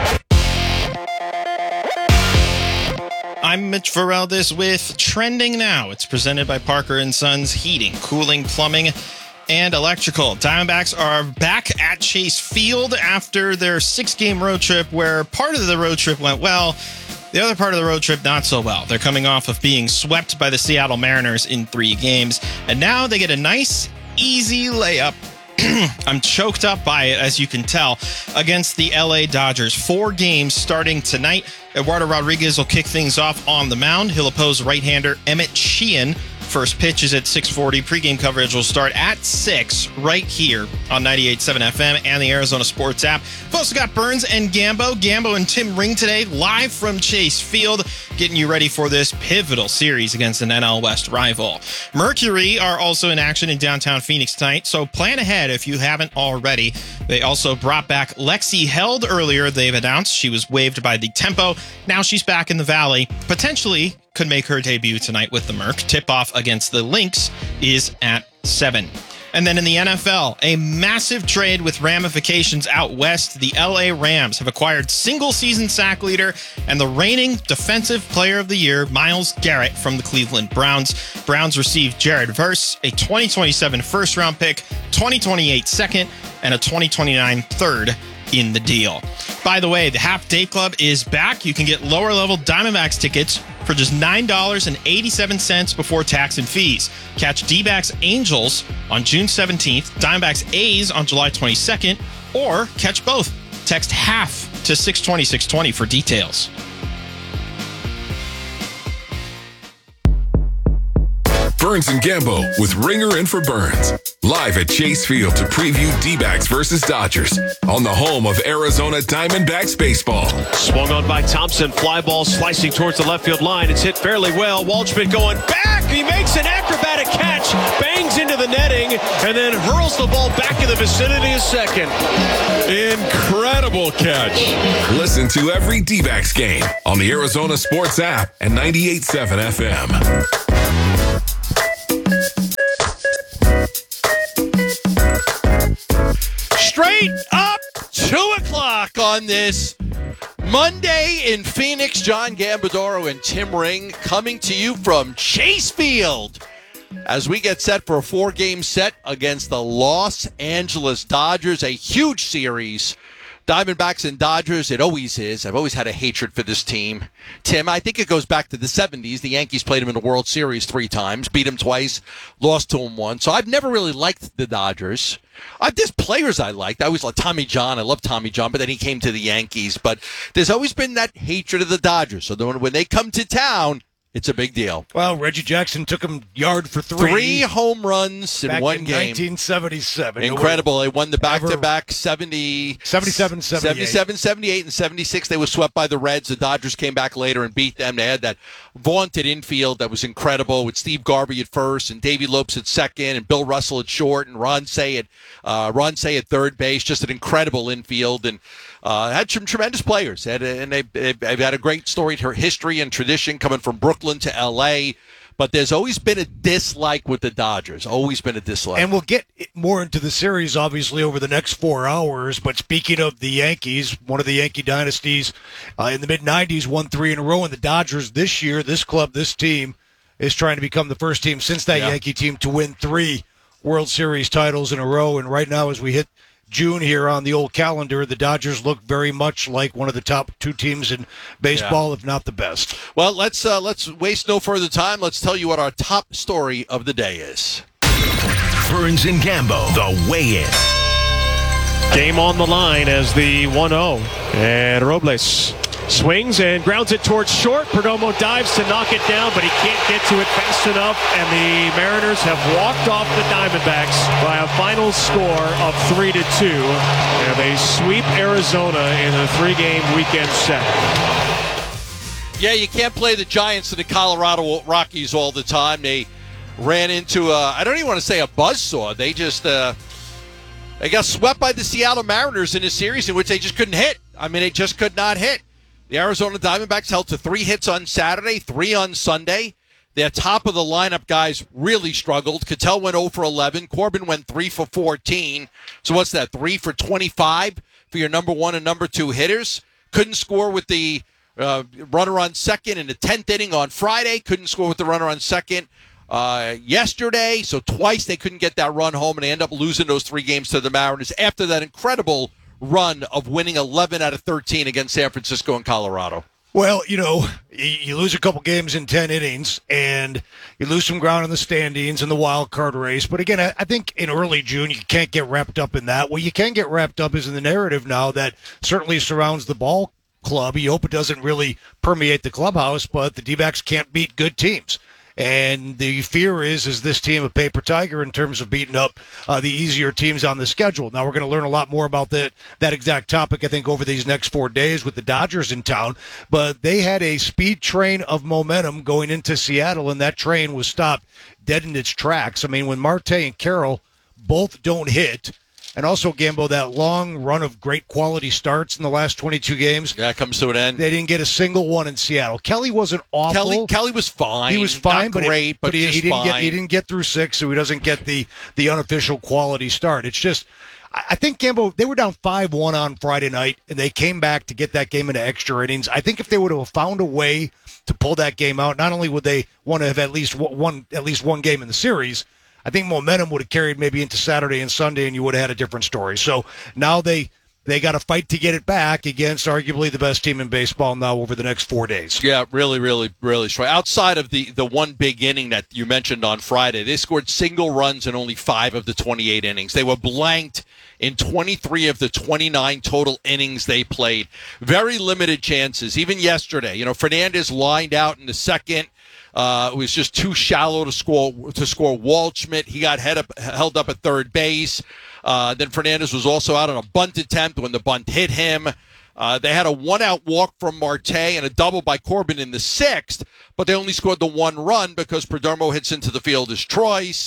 I'm Mitch Vareldes with Trending Now. It's presented by Parker and Sons Heating, Cooling, Plumbing, and Electrical. Diamondbacks are back at Chase Field after their six-game road trip, where part of the road trip went well, the other part of the road trip not so well. They're coming off of being swept by the Seattle Mariners in three games, and now they get a nice, easy layup. I'm choked up by it, as you can tell, against the L A Dodgers. Four games starting tonight. Eduardo Rodriguez will kick things off on the mound. He'll oppose right-hander Emmett Sheehan. First pitch is at six forty. Pre-game coverage will start at six right here on ninety-eight point seven F M and the Arizona Sports app. We've also got Burns and Gambo. Gambo and Tim Ring today, live from Chase Field, getting you ready for this pivotal series against an N L West rival. Mercury are also in action in downtown Phoenix tonight, so plan ahead if you haven't already. They also brought back Lexi Held earlier. They've announced she was waived by the Tempo. Now she's back in the Valley. Potentially could make her debut tonight with the Merc. Tip-off against the Lynx is at seven. And then in the N F L, a massive trade with ramifications out west. The L A Rams have acquired single-season sack leader and the reigning Defensive Player of the Year, Myles Garrett, from the Cleveland Browns. Browns received Jared Verse, a twenty twenty-seven first-round pick, twenty twenty-eight second, and a twenty twenty-nine third in the deal. By the way, the Half Day Club is back. You can get lower-level Diamondbacks tickets for just nine dollars and eighty-seven cents before tax and fees. Catch D-backs Angels on June seventeenth, Diamondbacks A's on July twenty-second, or catch both. Text HALF to six twenty, six twenty for details. Burns and Gambo with Ringer and for Burns. Live at Chase Field to preview D-backs versus Dodgers on the home of Arizona Diamondbacks baseball. Swung on by Thompson. Fly ball slicing towards the left field line. It's hit fairly well. Waldschmidt going back. He makes an acrobatic catch. Bangs into the net and then hurls the ball back in the vicinity of second. Incredible catch. Listen to every D-backs game on the Arizona Sports app and ninety-eight point seven F M. Straight up two o'clock on this Monday in Phoenix. John Gambadoro and Tim Ring coming to you from Chase Field as we get set for a four-game set against the Los Angeles Dodgers, a huge series. Diamondbacks and Dodgers, it always is. I've always had a hatred for this team. Tim, I think it goes back to the seventies. The Yankees played them in the World Series three times, beat them twice, lost to them once. So I've never really liked the Dodgers. I've, there's players I liked. I always liked Tommy John. I love Tommy John, but then he came to the Yankees. But there's always been that hatred of the Dodgers. So then when they come to town, it's a big deal. Well, Reggie Jackson took him yard for three. Three home runs in back one in game. nineteen seventy-seven. Incredible. They won the back-to-back seventy, seventy-seven, seventy-eight. seventy-seven, seventy-eight, and seventy-six. They were swept by the Reds. The Dodgers came back later and beat them. They had that vaunted infield that was incredible with Steve Garvey at first and Davey Lopes at second and Bill Russell at short and Ron Say at, uh, Ron Say at third base. Just an incredible infield. And Uh, had some tremendous players, had a, and they, they've had a great storied history and tradition coming from Brooklyn to L A. But there's always been a dislike with the Dodgers, always been a dislike. And we'll get more into the series, obviously, over the next four hours. But speaking of the Yankees, one of the Yankee dynasties uh, in the mid nineties won three in a row. And the Dodgers this year, this club, this team, is trying to become the first team since that yeah. Yankee team to win three World Series titles in a row. And right now, as we hit June here on the old calendar, the Dodgers look very much like one of the top two teams in baseball, yeah. if not the best. Well, let's uh, let's waste no further time. Let's tell you what our top story of the day is. Burns and Gambo, the weigh-in. Game on the line as the one oh. And Robles swings and grounds it towards short. Perdomo dives to knock it down, but he can't get to it fast enough. And the Mariners have walked off the Diamondbacks by a final score of three to two. And they sweep Arizona in a three-game weekend set. Yeah, you can't play the Giants and the Colorado Rockies all the time. They ran into a, I don't even want to say a buzzsaw. They just uh, they got swept by the Seattle Mariners in a series in which they just couldn't hit. I mean, they just could not hit. The Arizona Diamondbacks held to three hits on Saturday, three on Sunday. Their top of the lineup guys really struggled. Cattell went oh for eleven. Corbin went three for fourteen. So what's that, three for twenty-five for your number one and number two hitters? Couldn't score with the uh, runner on second in the tenth inning on Friday. Couldn't score with the runner on second uh, yesterday. So twice they couldn't get that run home, and they end up losing those three games to the Mariners after that incredible run of winning eleven out of thirteen against San Francisco and Colorado. Well, you know, you lose a couple games in ten innings, and you lose some ground in the standings and the wild card race. But again, I think in early June, you can't get wrapped up in that. What you can get wrapped up is in the narrative now that certainly surrounds the ball club. You hope it doesn't really permeate the clubhouse, but the D-backs can't beat good teams. And the fear is, is this team a paper tiger in terms of beating up uh, the easier teams on the schedule? Now, we're going to learn a lot more about that, that exact topic, I think, over these next four days with the Dodgers in town. But they had a speed train of momentum going into Seattle, and that train was stopped dead in its tracks. I mean, when Marte and Carroll both don't hit, and also, Gambo, that long run of great quality starts in the last twenty-two games. Yeah, it comes to an end. They didn't get a single one in Seattle. Kelly wasn't awful. Kelly, Kelly was fine. He was fine, Not but great, it, but, but he, just he didn't fine. get he didn't get through six, so he doesn't get the the unofficial quality start. It's just, I think, Gambo, they were down five one on Friday night, and they came back to get that game into extra innings. I think if they would have found a way to pull that game out, not only would they want to have at least one at least one game in the series, I think momentum would have carried maybe into Saturday and Sunday, and you would have had a different story. So now they they got to fight to get it back against arguably the best team in baseball now over the next four days. Yeah, really, really, really strong. Outside of the, the one big inning that you mentioned on Friday, they scored single runs in only five of the twenty-eight innings. They were blanked in twenty-three of the twenty-nine total innings they played. Very limited chances. Even yesterday, you know, Fernandez lined out in the second. Uh, it was just too shallow to score to score Waldschmidt. He got head up, held up at third base. Uh, then Fernandez was also out on a bunt attempt when the bunt hit him. Uh, they had a one-out walk from Marte and a double by Corbin in the sixth, but they only scored the one run because Perdomo hits into the fielder's choice.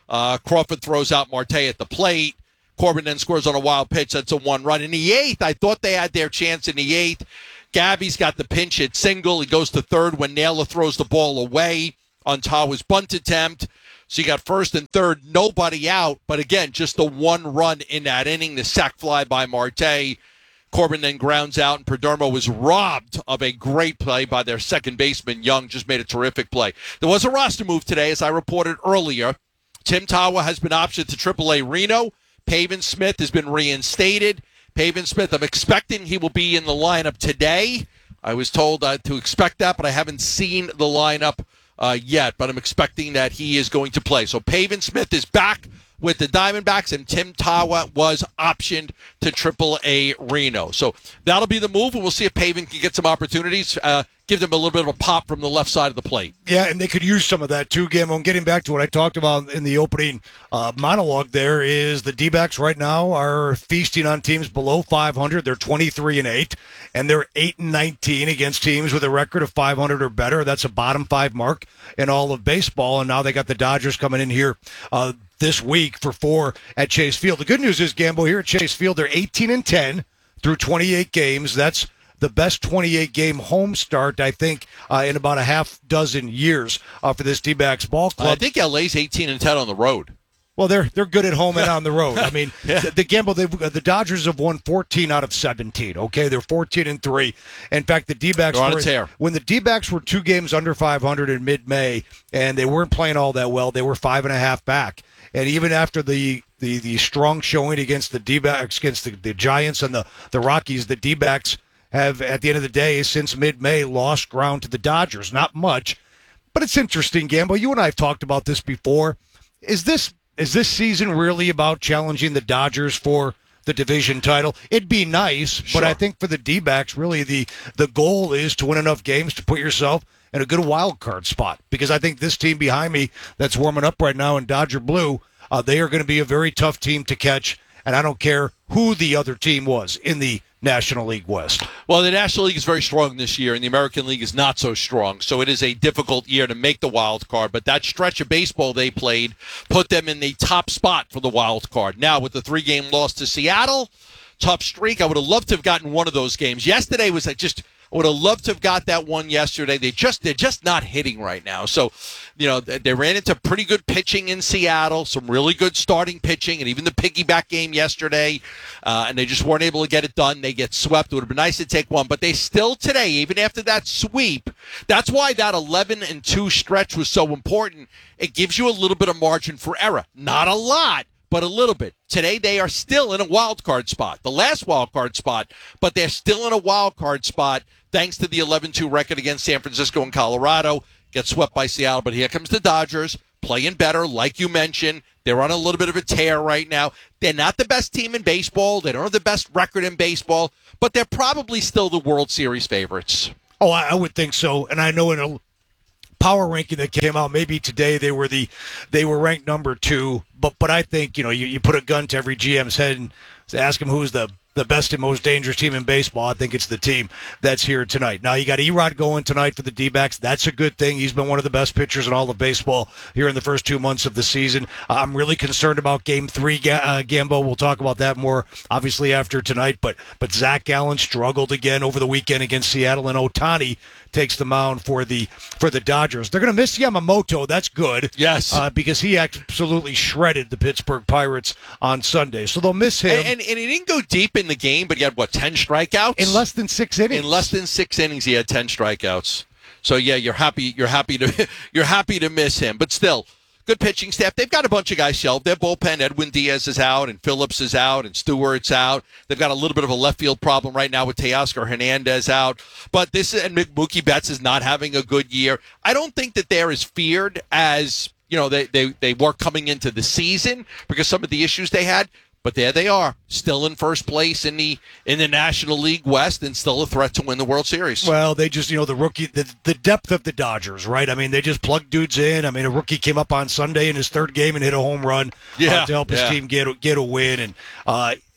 Uh, Crawford throws out Marte at the plate. Corbin then scores on a wild pitch. That's a one run. In the eighth, I thought they had their chance in the eighth. Gabby's got the pinch hit single. He goes to third when Naylor throws the ball away on Tawa's bunt attempt. So you got first and third, nobody out. But again, just the one run in that inning, the sac fly by Marte. Corbin then grounds out, and Perdomo was robbed of a great play by their second baseman. Young just made a terrific play. There was a roster move today, as I reported earlier. Tim Tawa has been optioned to triple A Reno. Pavin Smith has been reinstated. Pavin Smith, I'm expecting he will be in the lineup today. I was told uh, to expect that, but I haven't seen the lineup uh, yet. But I'm expecting that he is going to play. So Pavin Smith is back with the Diamondbacks, and Tim Tawa was optioned to triple A Reno. So that'll be the move, and we'll see if Pavin can get some opportunities, uh, give them a little bit of a pop from the left side of the plate. Yeah, and they could use some of that too, Gambo. And getting back to what I talked about in the opening uh, monologue there is the D-backs right now are feasting on teams below five hundred. They're twenty-three and eight, and they're eight and nineteen against teams with a record of five hundred or better. That's a bottom five mark in all of baseball, and now they got the Dodgers coming in here uh, this week for four at Chase Field. The good news is, Gambo, here at Chase Field, they're eighteen and ten through twenty-eight games. That's the best twenty-eight game home start, I think, uh, in about a half dozen years uh, for this D-backs ball club. I think L A's eighteen and ten on the road. Well, they're they're good at home and on the road. I mean, yeah. the, the Gamble, the Dodgers have won fourteen out of seventeen. Okay, they're fourteen and three. In fact, the D-backs on were, a tear. When the D-backs were two games under five hundred in mid-May, and they weren't playing all that well, they were five and a half back. And even after the the, the strong showing against the D-backs, against the, the Giants and the, the Rockies, the D-backs have, at the end of the day, since mid-May, lost ground to the Dodgers. Not much, but it's interesting, Gamble. You and I have talked about this before. Is this is this season really about challenging the Dodgers for the division title? It'd be nice, Sure. but I think for the D-backs, really the the goal is to win enough games to put yourself in a good wild card spot. Because I think this team behind me that's warming up right now in Dodger Blue, uh, they are going to be a very tough team to catch. And I don't care who the other team was in the National League West. Well, the National League is very strong this year, and the American League is not so strong. So it is a difficult year to make the wild card. But that stretch of baseball they played put them in the top spot for the wild card. Now, with the three-game loss to Seattle, tough streak, I would have loved to have gotten one of those games. Yesterday was like just... I would have loved to have got that one yesterday. They just they're just not hitting right now. So, you know, they ran into pretty good pitching in Seattle, some really good starting pitching, and even the piggyback game yesterday, uh, and they just weren't able to get it done. They get swept. It would have been nice to take one, but they still today, even after that sweep, that's why that eleven and two stretch was so important. It gives you a little bit of margin for error. Not a lot, but a little bit. Today, they are still in a wild card spot, the last wild card spot, but they're still in a wild card spot thanks to the eleven two record against San Francisco and Colorado. Get swept by Seattle, but here comes the Dodgers, playing better, like you mentioned. They're on a little bit of a tear right now. They're not the best team in baseball. They don't have the best record in baseball, but they're probably still the World Series favorites. Oh, I, I would think so. And I know in a power ranking that came out, maybe today they were the they were ranked number two. But but I think, you know, you, you put a gun to every G M's head and ask him who's the the best and most dangerous team in baseball. I think it's the team that's here tonight. Now, you got Erod going tonight for the D-backs. That's a good thing. He's been one of the best pitchers in all of baseball here in the first two months of the season. Uh, I'm really concerned about game three, uh, Gambo. We'll talk about that more, obviously, after tonight. But but Zach Gallen struggled again over the weekend against Seattle, and Ohtani takes the mound for the for the Dodgers. They're going to miss Yamamoto. That's good. Yes. Uh, because he absolutely shredded the Pittsburgh Pirates on Sunday. So they'll miss him. And, and, and he didn't go deep in the game, but he had, what, ten strikeouts? In less than six innings. In less than six innings, he had ten strikeouts. So, yeah, you're happy You're happy to you're happy to miss him. But still, good pitching staff. They've got a bunch of guys shelved. Their bullpen, Edwin Diaz is out, and Phillips is out, and Stewart's out. They've got a little bit of a left field problem right now with Teoscar Hernandez out. But this and Mookie Betts is not having a good year. I don't think that they're as feared as, you know, they, they, they were coming into the season because some of the issues they had. But there they are, still in first place in the in the National League West and still a threat to win the World Series. Well, they just, you know, the rookie, the, the depth of the Dodgers, right? I mean, they just plug dudes in. I mean, a rookie came up on Sunday in his third game and hit a home run yeah, uh, to help his yeah. team get, get a win. And uh,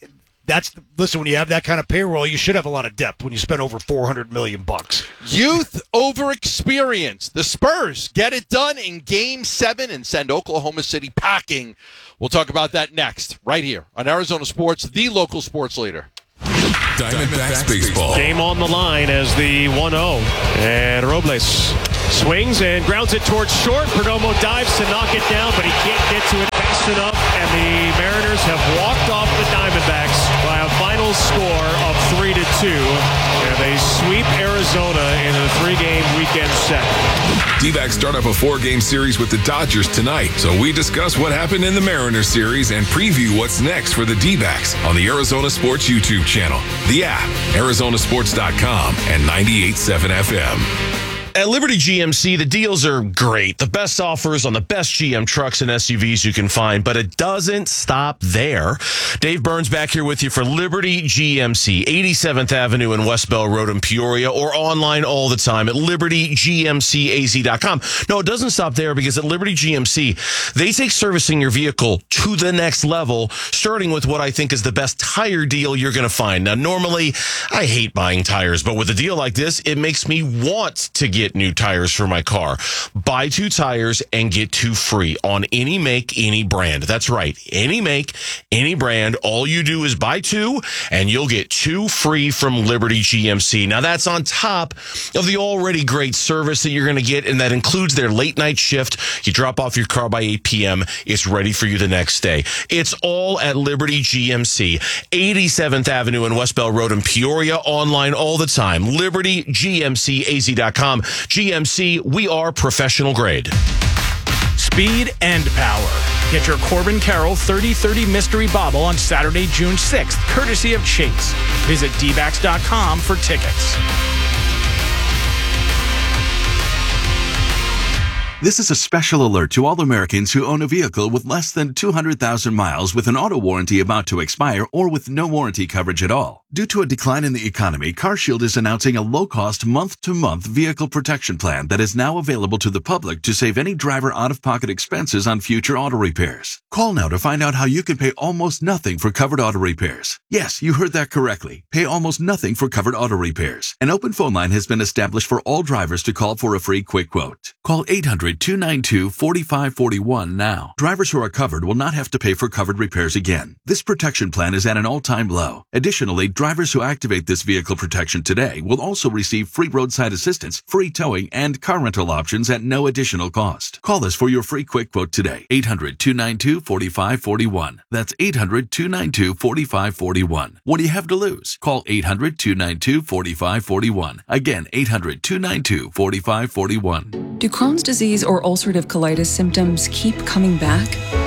that's listen. When you have that kind of payroll, you should have a lot of depth when you spend over four hundred million bucks. Youth over experience. The Spurs get it done in Game Seven and send Oklahoma City packing. We'll talk about that next, right here on Arizona Sports, the local sports leader. Diamondbacks baseball. Game on the line as the one oh. And Robles swings and grounds it towards short. Perdomo dives to knock it down, but he can't get to it fast enough. And the Mariners have walked off the Diamondbacks by a final score of three to two. And they sweep Arizona in a three-game weekend set. D-backs start up a four-game series with the Dodgers tonight. So we discuss what happened in the Mariners series and preview what's next for the D-backs on the Arizona Sports YouTube channel, the app, Arizona Sports dot com, and ninety-eight point seven F M. At Liberty G M C, the deals are great. The best offers on the best G M trucks and S U Vs you can find, but it doesn't stop there. Dave Burns back here with you for Liberty G M C, eighty-seventh Avenue and West Bell Road in Peoria, or online all the time at liberty g m c a z dot com. No, it doesn't stop there, because at Liberty G M C, they take servicing your vehicle to the next level, starting with what I think is the best tire deal you're going to find. Now, normally, I hate buying tires, but with a deal like this, it makes me want to get new tires for my car. Buy two tires and get two free on any make, any brand. That's right. Any make, any brand. All you do is buy two and you'll get two free from Liberty G M C. Now, that's on top of the already great service that you're going to get, and that includes their late night shift. You drop off your car by eight p.m. It's ready for you the next day. It's all at Liberty G M C, eighty-seventh Avenue and West Bell Road in Peoria. Online all the time. liberty g m c a z dot com. G M C, we are professional grade. Speed and power. Get your Corbin Carroll thirty thirty Mystery Bobble on Saturday, June sixth, courtesy of Chase. Visit d backs dot com for tickets. This is a special alert to all Americans who own a vehicle with less than two hundred thousand miles with an auto warranty about to expire or with no warranty coverage at all. Due to a decline in the economy, CarShield is announcing a low-cost month-to-month vehicle protection plan that is now available to the public to save any driver out-of-pocket expenses on future auto repairs. Call now to find out how you can pay almost nothing for covered auto repairs. Yes, you heard that correctly. Pay almost nothing for covered auto repairs. An open phone line has been established for all drivers to call for a free quick quote. Call eight hundred, two nine two, four five four one now. Drivers who are covered will not have to pay for covered repairs again. This protection plan is at an all-time low. Additionally, drivers who activate this vehicle protection today will also receive free roadside assistance, free towing, and car rental options at no additional cost. Call us for your free quick quote today. eight hundred, two nine two, four five four one. That's eight hundred, two nine two, four five four one. What do you have to lose? Call eight hundred, two nine two, four five four one. Again, eight hundred, two nine two, four five four one. Do Crohn's disease or ulcerative colitis symptoms keep coming back?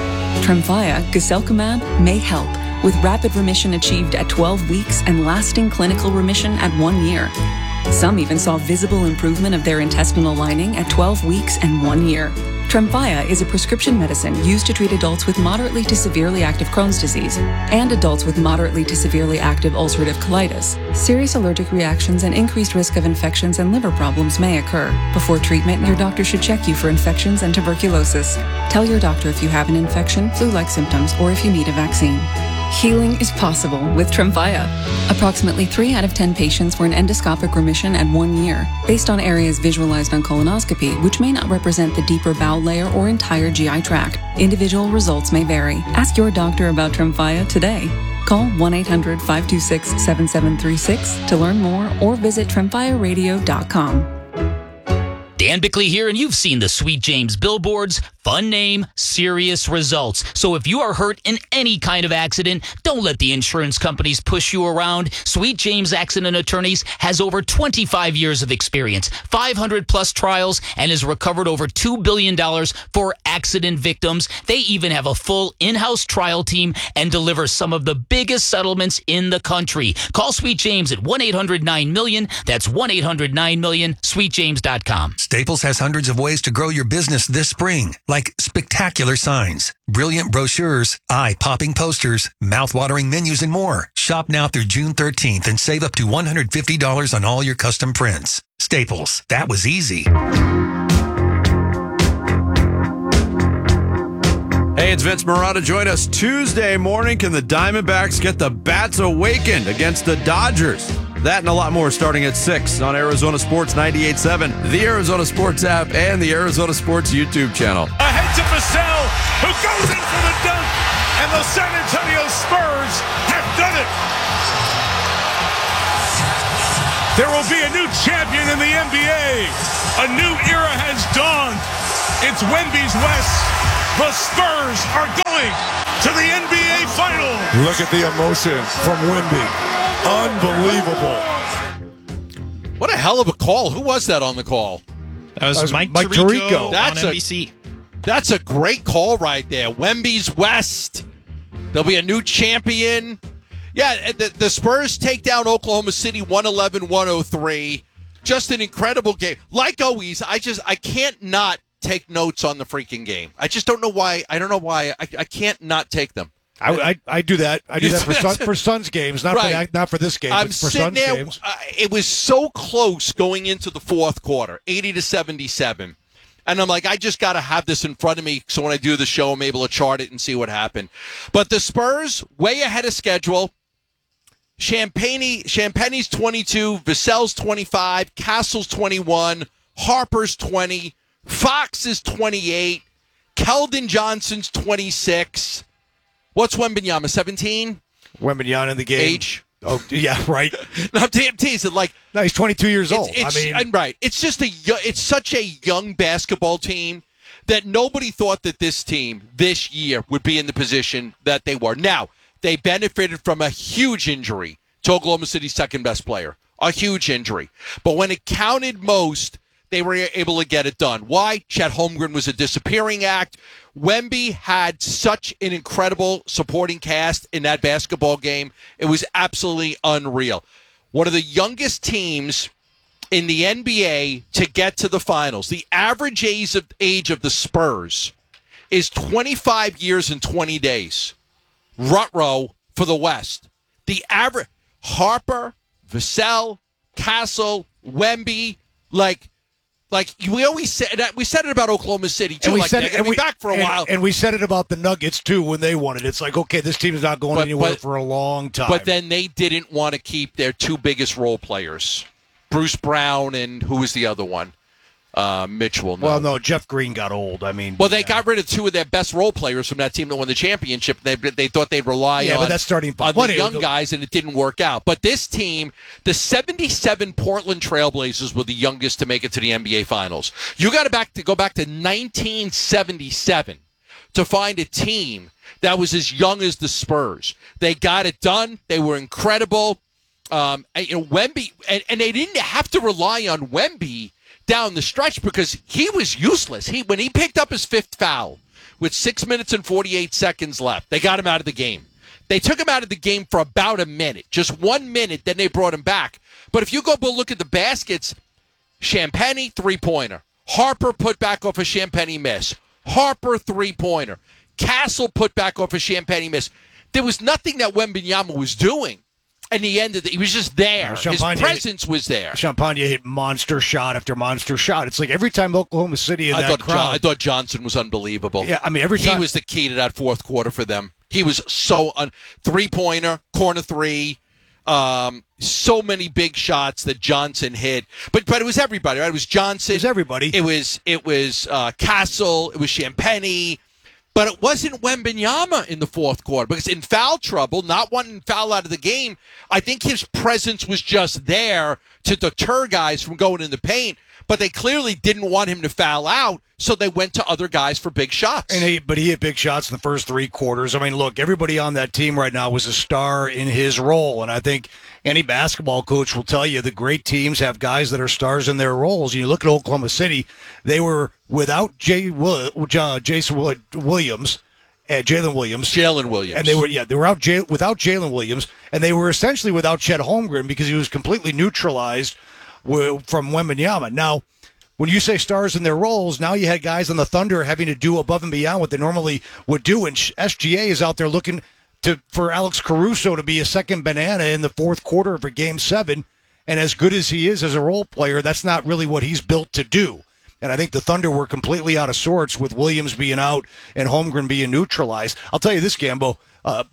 Tremfya, guselkumab, may help, with rapid remission achieved at twelve weeks and lasting clinical remission at one year. Some even saw visible improvement of their intestinal lining at twelve weeks and one year. Tremfya is a prescription medicine used to treat adults with moderately to severely active Crohn's disease and adults with moderately to severely active ulcerative colitis. Serious allergic reactions and increased risk of infections and liver problems may occur. Before treatment, your doctor should check you for infections and tuberculosis. Tell your doctor if you have an infection, flu-like symptoms, or if you need a vaccine. Healing is possible with Tremfya. Approximately three out of ten patients were in endoscopic remission at one year, based on areas visualized on colonoscopy, which may not represent the deeper bowel layer or entire G I tract. Individual results may vary. Ask your doctor about Tremfya today. Call one eight hundred, five two six, seven seven three six to learn more or visit tremfya radio dot com. Dan Bickley here, and you've seen the Sweet James billboards. Fun name, serious results. So if you are hurt in any kind of accident, don't let the insurance companies push you around. Sweet James Accident Attorneys has over twenty-five years of experience, five hundred plus trials, and has recovered over two billion dollars for accident victims. They even have a full in-house trial team and deliver some of the biggest settlements in the country. Call Sweet James at one eight hundred nine million. That's one eight hundred nine million, sweet james dot com. Staples has hundreds of ways to grow your business this spring, like spectacular signs, brilliant brochures, eye-popping posters, mouth-watering menus, and more. Shop now through June thirteenth and save up to one hundred fifty dollars on all your custom prints. Staples, that was easy. Hey, Hey, it's Vince Marotta. Join us Tuesday morning. Can the Diamondbacks get the bats awakened against the Dodgers? That and a lot more starting at six on Arizona Sports ninety-eight point seven, the Arizona Sports app, and the Arizona Sports YouTube channel. Ahead to Vassell, who goes in for the dunk, and the San Antonio Spurs have done it. There will be a new champion in the N B A. A new era has dawned. It's Wemby's West. The Spurs are going to the N B A Finals. Look at the emotion from Wemby. Unbelievable. What a hell of a call. Who was that on the call? That was, that was Mike, Mike Tirico, Tirico that's on N B C. A, that's a great call right there. Wemby's West. There'll be a new champion. Yeah, the, the Spurs take down Oklahoma City one eleven one oh three. Just an incredible game. Like always, I just I can't not take notes on the freaking game. I just don't know why. I don't know why. I, I can't not take them. I, I, I do that. I do that for Sun, for Suns games, not right. for not for this game. I'm but for sitting Suns there. Games. Uh, it was so close going into the fourth quarter, eighty to seventy-seven, and I'm like, I just got to have this in front of me so when I do the show, I'm able to chart it and see what happened. But the Spurs way ahead of schedule. Champagne, Champagne's twenty-two, Vassell's twenty-five, Castle's twenty-one, Harper's twenty, Fox is twenty-eight, Keldon Johnson's twenty-six. What's Wembanyama, seventeen? Wembanyama in the game. Age? Oh, yeah, right. No, I'm teasing. Like, no, he's twenty-two years old. It's, I mean, I'm right. It's just a, it's such a young basketball team that nobody thought that this team this year would be in the position that they were. Now, they benefited from a huge injury to Oklahoma City's second best player, a huge injury. But when it counted most, they were able to get it done. Why? Chet Holmgren was a disappearing act. Wemby had such an incredible supporting cast in that basketball game. It was absolutely unreal. One of the youngest teams in the N B A to get to the finals. The average age of, age of the Spurs is twenty-five years and twenty days. Rutrow for the West. The average Harper, Vassell, Castle, Wemby, like, like we always said. We said it about Oklahoma City too. And we like said they're it, gonna and be we, back for a and, while. and we said it about the Nuggets too when they won it. It's like, okay, this team is not going but, anywhere but, for a long time. But then they didn't want to keep their two biggest role players, Bruce Brown and who was the other one? Uh, Mitchell. No. Well, no, Jeff Green got old. I mean, well, they yeah. got rid of two of their best role players from that team that won the championship. They they thought they'd rely yeah, on, but that's starting on the young guys, and it didn't work out. But this team, the seventy-seven Portland Trailblazers, were the youngest to make it to the N B A Finals. You got to back to go back to nineteen seventy-seven to find a team that was as young as the Spurs. They got it done. They were incredible. Um, and, you know, Wemby, and, and they didn't have to rely on Wemby down the stretch because he was useless. He when he picked up his fifth foul with six minutes and forty-eight seconds left, they got him out of the game. They took him out of the game for about a minute, just one minute, then they brought him back. But if you go look at the baskets, Champagnie, three-pointer. Harper put back off a Champagnie miss. Harper, three-pointer. Castle put back off a Champagnie miss. There was nothing that Wembanyama was doing. And the end of the, he was just there. His presence was there. Champagne hit monster shot after monster shot. It's like every time Oklahoma City in I that thought crowd. John, I thought Johnson was unbelievable. Yeah, I mean every time he was the key to that fourth quarter for them. He was so un, three pointer, corner three, um, so many big shots that Johnson hit. But but it was everybody, right? It was Johnson. It was everybody. It was it was uh, Castle. It was Champagnie. But it wasn't Wembanyama in the fourth quarter because in foul trouble, not wanting foul out of the game, I think his presence was just there to deter guys from going in the paint. But they clearly didn't want him to foul out, so they went to other guys for big shots. And he, but he hit big shots in the first three quarters. I mean, look, everybody on that team right now was a star in his role. And I think any basketball coach will tell you the great teams have guys that are stars in their roles. You look at Oklahoma City, they were without Jay, uh, Jason Williams, uh, Jalen Williams. Jalen Williams. And they were, yeah, they were out Jay, without Jalen Williams. And they were essentially without Chet Holmgren because he was completely neutralized from Wembanyama. Now, when you say stars in their roles, now you had guys on the Thunder having to do above and beyond what they normally would do, and S G A is out there looking to for Alex Caruso to be a second banana in the fourth quarter of a game seven, and as good as he is as a role player, that's not really what he's built to do. And I think the Thunder were completely out of sorts with Williams being out and Holmgren being neutralized. I'll tell you this, Gambo, uh,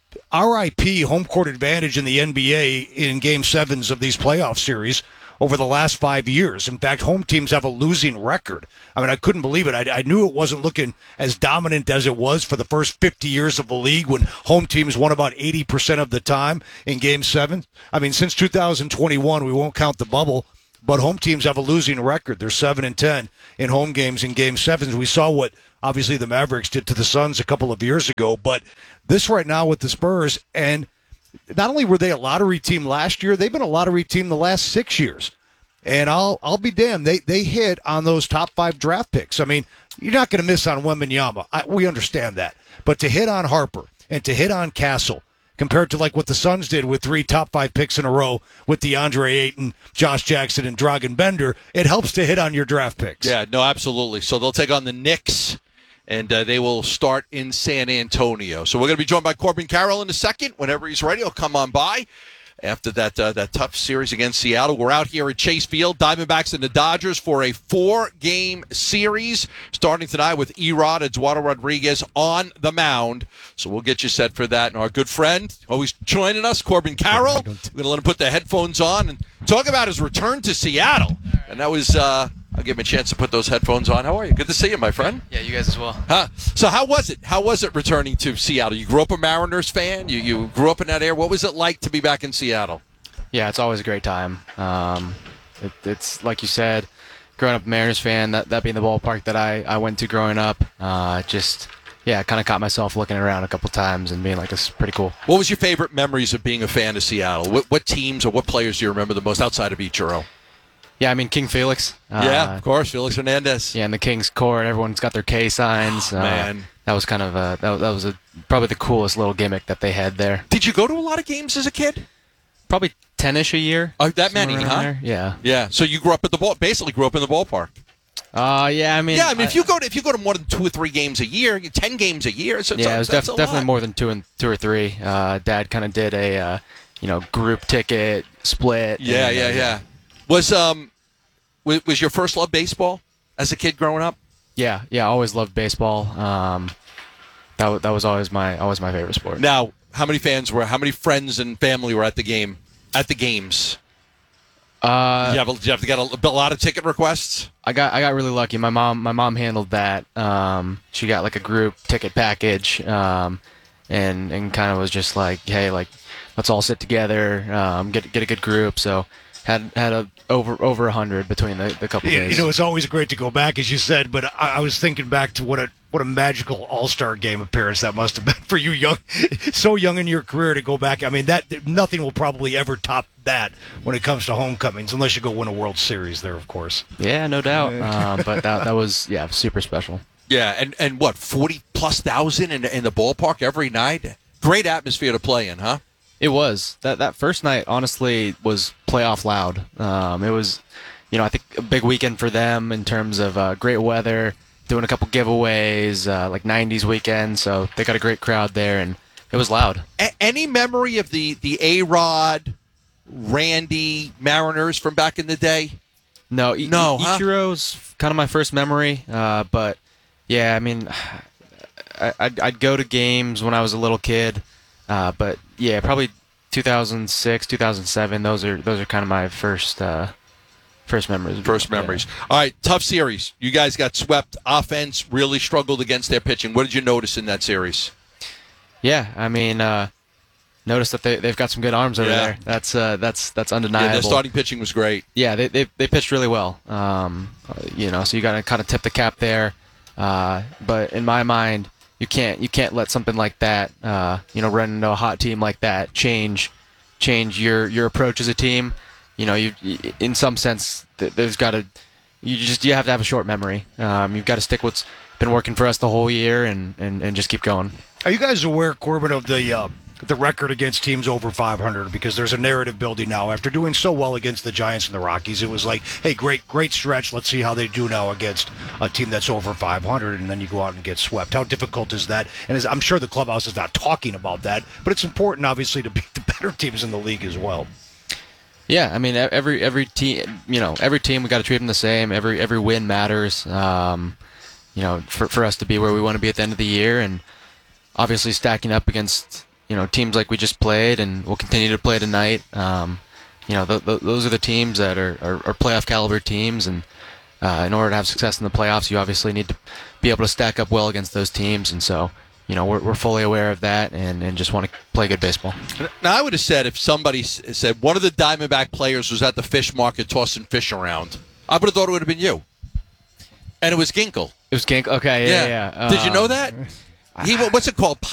R I P home court advantage in the N B A in game sevens of these playoff series over the last five years. In fact, home teams have a losing record. I mean, I couldn't believe it. I, I knew it wasn't looking as dominant as it was for the first fifty years of the league when home teams won about eighty percent of the time in game seven. I mean, since two thousand twenty-one, we won't count the bubble, but home teams have a losing record. They're seven and ten in home games in game sevens. We saw what obviously the Mavericks did to the Suns a couple of years ago, but this right now with the Spurs, and not only were they a lottery team last year, they've been a lottery team the last six years. And I'll I'll be damned, they they hit on those top five draft picks. I mean, you're not going to miss on Wembanyama. I, we understand that. But to hit on Harper and to hit on Castle, compared to like what the Suns did with three top five picks in a row with DeAndre Ayton, Josh Jackson, and Dragan Bender, it helps to hit on your draft picks. Yeah, no, absolutely. So they'll take on the Knicks, and uh, they will start in San Antonio. So we're going to be joined by Corbin Carroll in a second. Whenever he's ready, he'll come on by. After that uh, that tough series against Seattle, we're out here at Chase Field, Diamondbacks and the Dodgers for a four-game series starting tonight with Erod Eduardo Rodriguez on the mound. So we'll get you set for that. And our good friend, always joining us, Corbin Carroll. We're going to let him put the headphones on and talk about his return to Seattle. And that was, uh, I'll give him a chance to put those headphones on. How are you? Good to see you, my friend. Yeah, you guys as well. Huh? So how was it? How was it returning to Seattle? You grew up a Mariners fan. You you grew up in that area. What was it like to be back in Seattle? Yeah, it's always a great time. Um, it, it's like you said, growing up a Mariners fan, that, that being the ballpark that I, I went to growing up, uh, just, yeah, I kind of caught myself looking around a couple times and being like, this is pretty cool. What was your favorite memories of being a fan of Seattle? What, what teams or what players do you remember the most outside of Ichiro? Yeah, I mean, King Felix. Yeah, uh, of course, Felix Hernandez. Yeah, and the King's Court, everyone's got their K signs. Oh, man. Uh, that was kind of, a, that, that was a, probably the coolest little gimmick that they had there. Did you go to a lot of games as a kid? Probably ten-ish a year. Oh, that many, huh? There. Yeah. Yeah. So you grew up at the ball, basically grew up in the ballpark. Uh, yeah, I mean, yeah, I mean, I, if you go to if you go to more than two or three games a year, ten games a year, so yeah, a, it was that's def- a definitely lot. more than two and two or three. Uh, Dad kind of did a, uh, you know, group ticket split. Yeah, and, yeah, uh, yeah. Was um, was, was your first love baseball as a kid growing up? Yeah, yeah, I always loved baseball. Um, that w- that was always my always my favorite sport. Now, how many fans were? How many friends and family were at the game? At the games? Uh, did you have, a, did you have to get a, a lot of ticket requests? I got I got really lucky. My mom my mom handled that. Um, she got like a group ticket package, um, and and kind of was just like, hey, like let's all sit together, um, get get a good group. So had had a over over a hundred between the, the couple Yeah, days. you know, it's always great to go back, as you said, but I, I was thinking back to what a what a magical All-Star game appearance that must have been for you, young, so young in your career to go back. I mean, that nothing will probably ever top that when it comes to homecomings, unless you go win a World Series there, of course. Yeah, no doubt. um, but that that was yeah super special. Yeah, and, and what, forty plus thousand in, in the ballpark every night? Great atmosphere to play in, huh? It was. That that first night, honestly, was playoff loud. Um, it was, you know, I think a big weekend for them in terms of uh, great weather, doing a couple giveaways, uh, like nineties weekend. So they got a great crowd there, and it was loud. A- any memory of the, the A-Rod, Randy Mariners from back in the day? No, I- no, I- huh? Ichiro's kind of my first memory, uh, but yeah, I mean, I, I'd, I'd go to games when I was a little kid, uh, but yeah, probably two thousand six, two thousand seven. Those are those are kind of my first uh, first memories. First memories. All right, tough series. You guys got swept. Offense really struggled against their pitching. What did you notice in that series? Yeah, I mean, uh, notice that they they've got some good arms over Yeah. there. That's uh, that's that's undeniable. Yeah, their starting pitching was great. Yeah, they they, they pitched really well. Um, uh, you know, so you got to kind of tip the cap there. Uh, but in my mind, you can't you can't let something like that, uh, you know, run into a hot team like that change change your your approach as a team. You know, you in some sense th- there's got to you just you have to have a short memory. Um, you've got to stick what's been working for us the whole year and, and, and just keep going. Are you guys aware, Corbin, of the uh, the record against teams over five hundred? Because there's a narrative building now. After doing so well against the Giants and the Rockies, it was like, hey, great, great stretch. Let's see how they do now against a team that's over five hundred, and then you go out and get swept. How difficult is that? And as, I'm sure the clubhouse is not talking about that, but it's important, obviously, to beat the better teams in the league as well. Yeah, I mean every every team, you know, every team we got to treat them the same. Every every win matters. Um, you know, for for us to be where we want to be at the end of the year, and obviously stacking up against you know teams like we just played and we'll continue to play tonight. Um, you know, th- th- those are the teams that are, are, are playoff caliber teams, and uh, in order to have success in the playoffs, you obviously need to be able to stack up well against those teams, and so. You know, we're, we're fully aware of that and, and just want to play good baseball. Now, I would have said if somebody s- said one of the Diamondback players was at the fish market tossing fish around, I would have thought it would have been you. And it was Ginkle. It was Ginkle? Okay, yeah, yeah. yeah. Did you know Um, that? He, what's it called?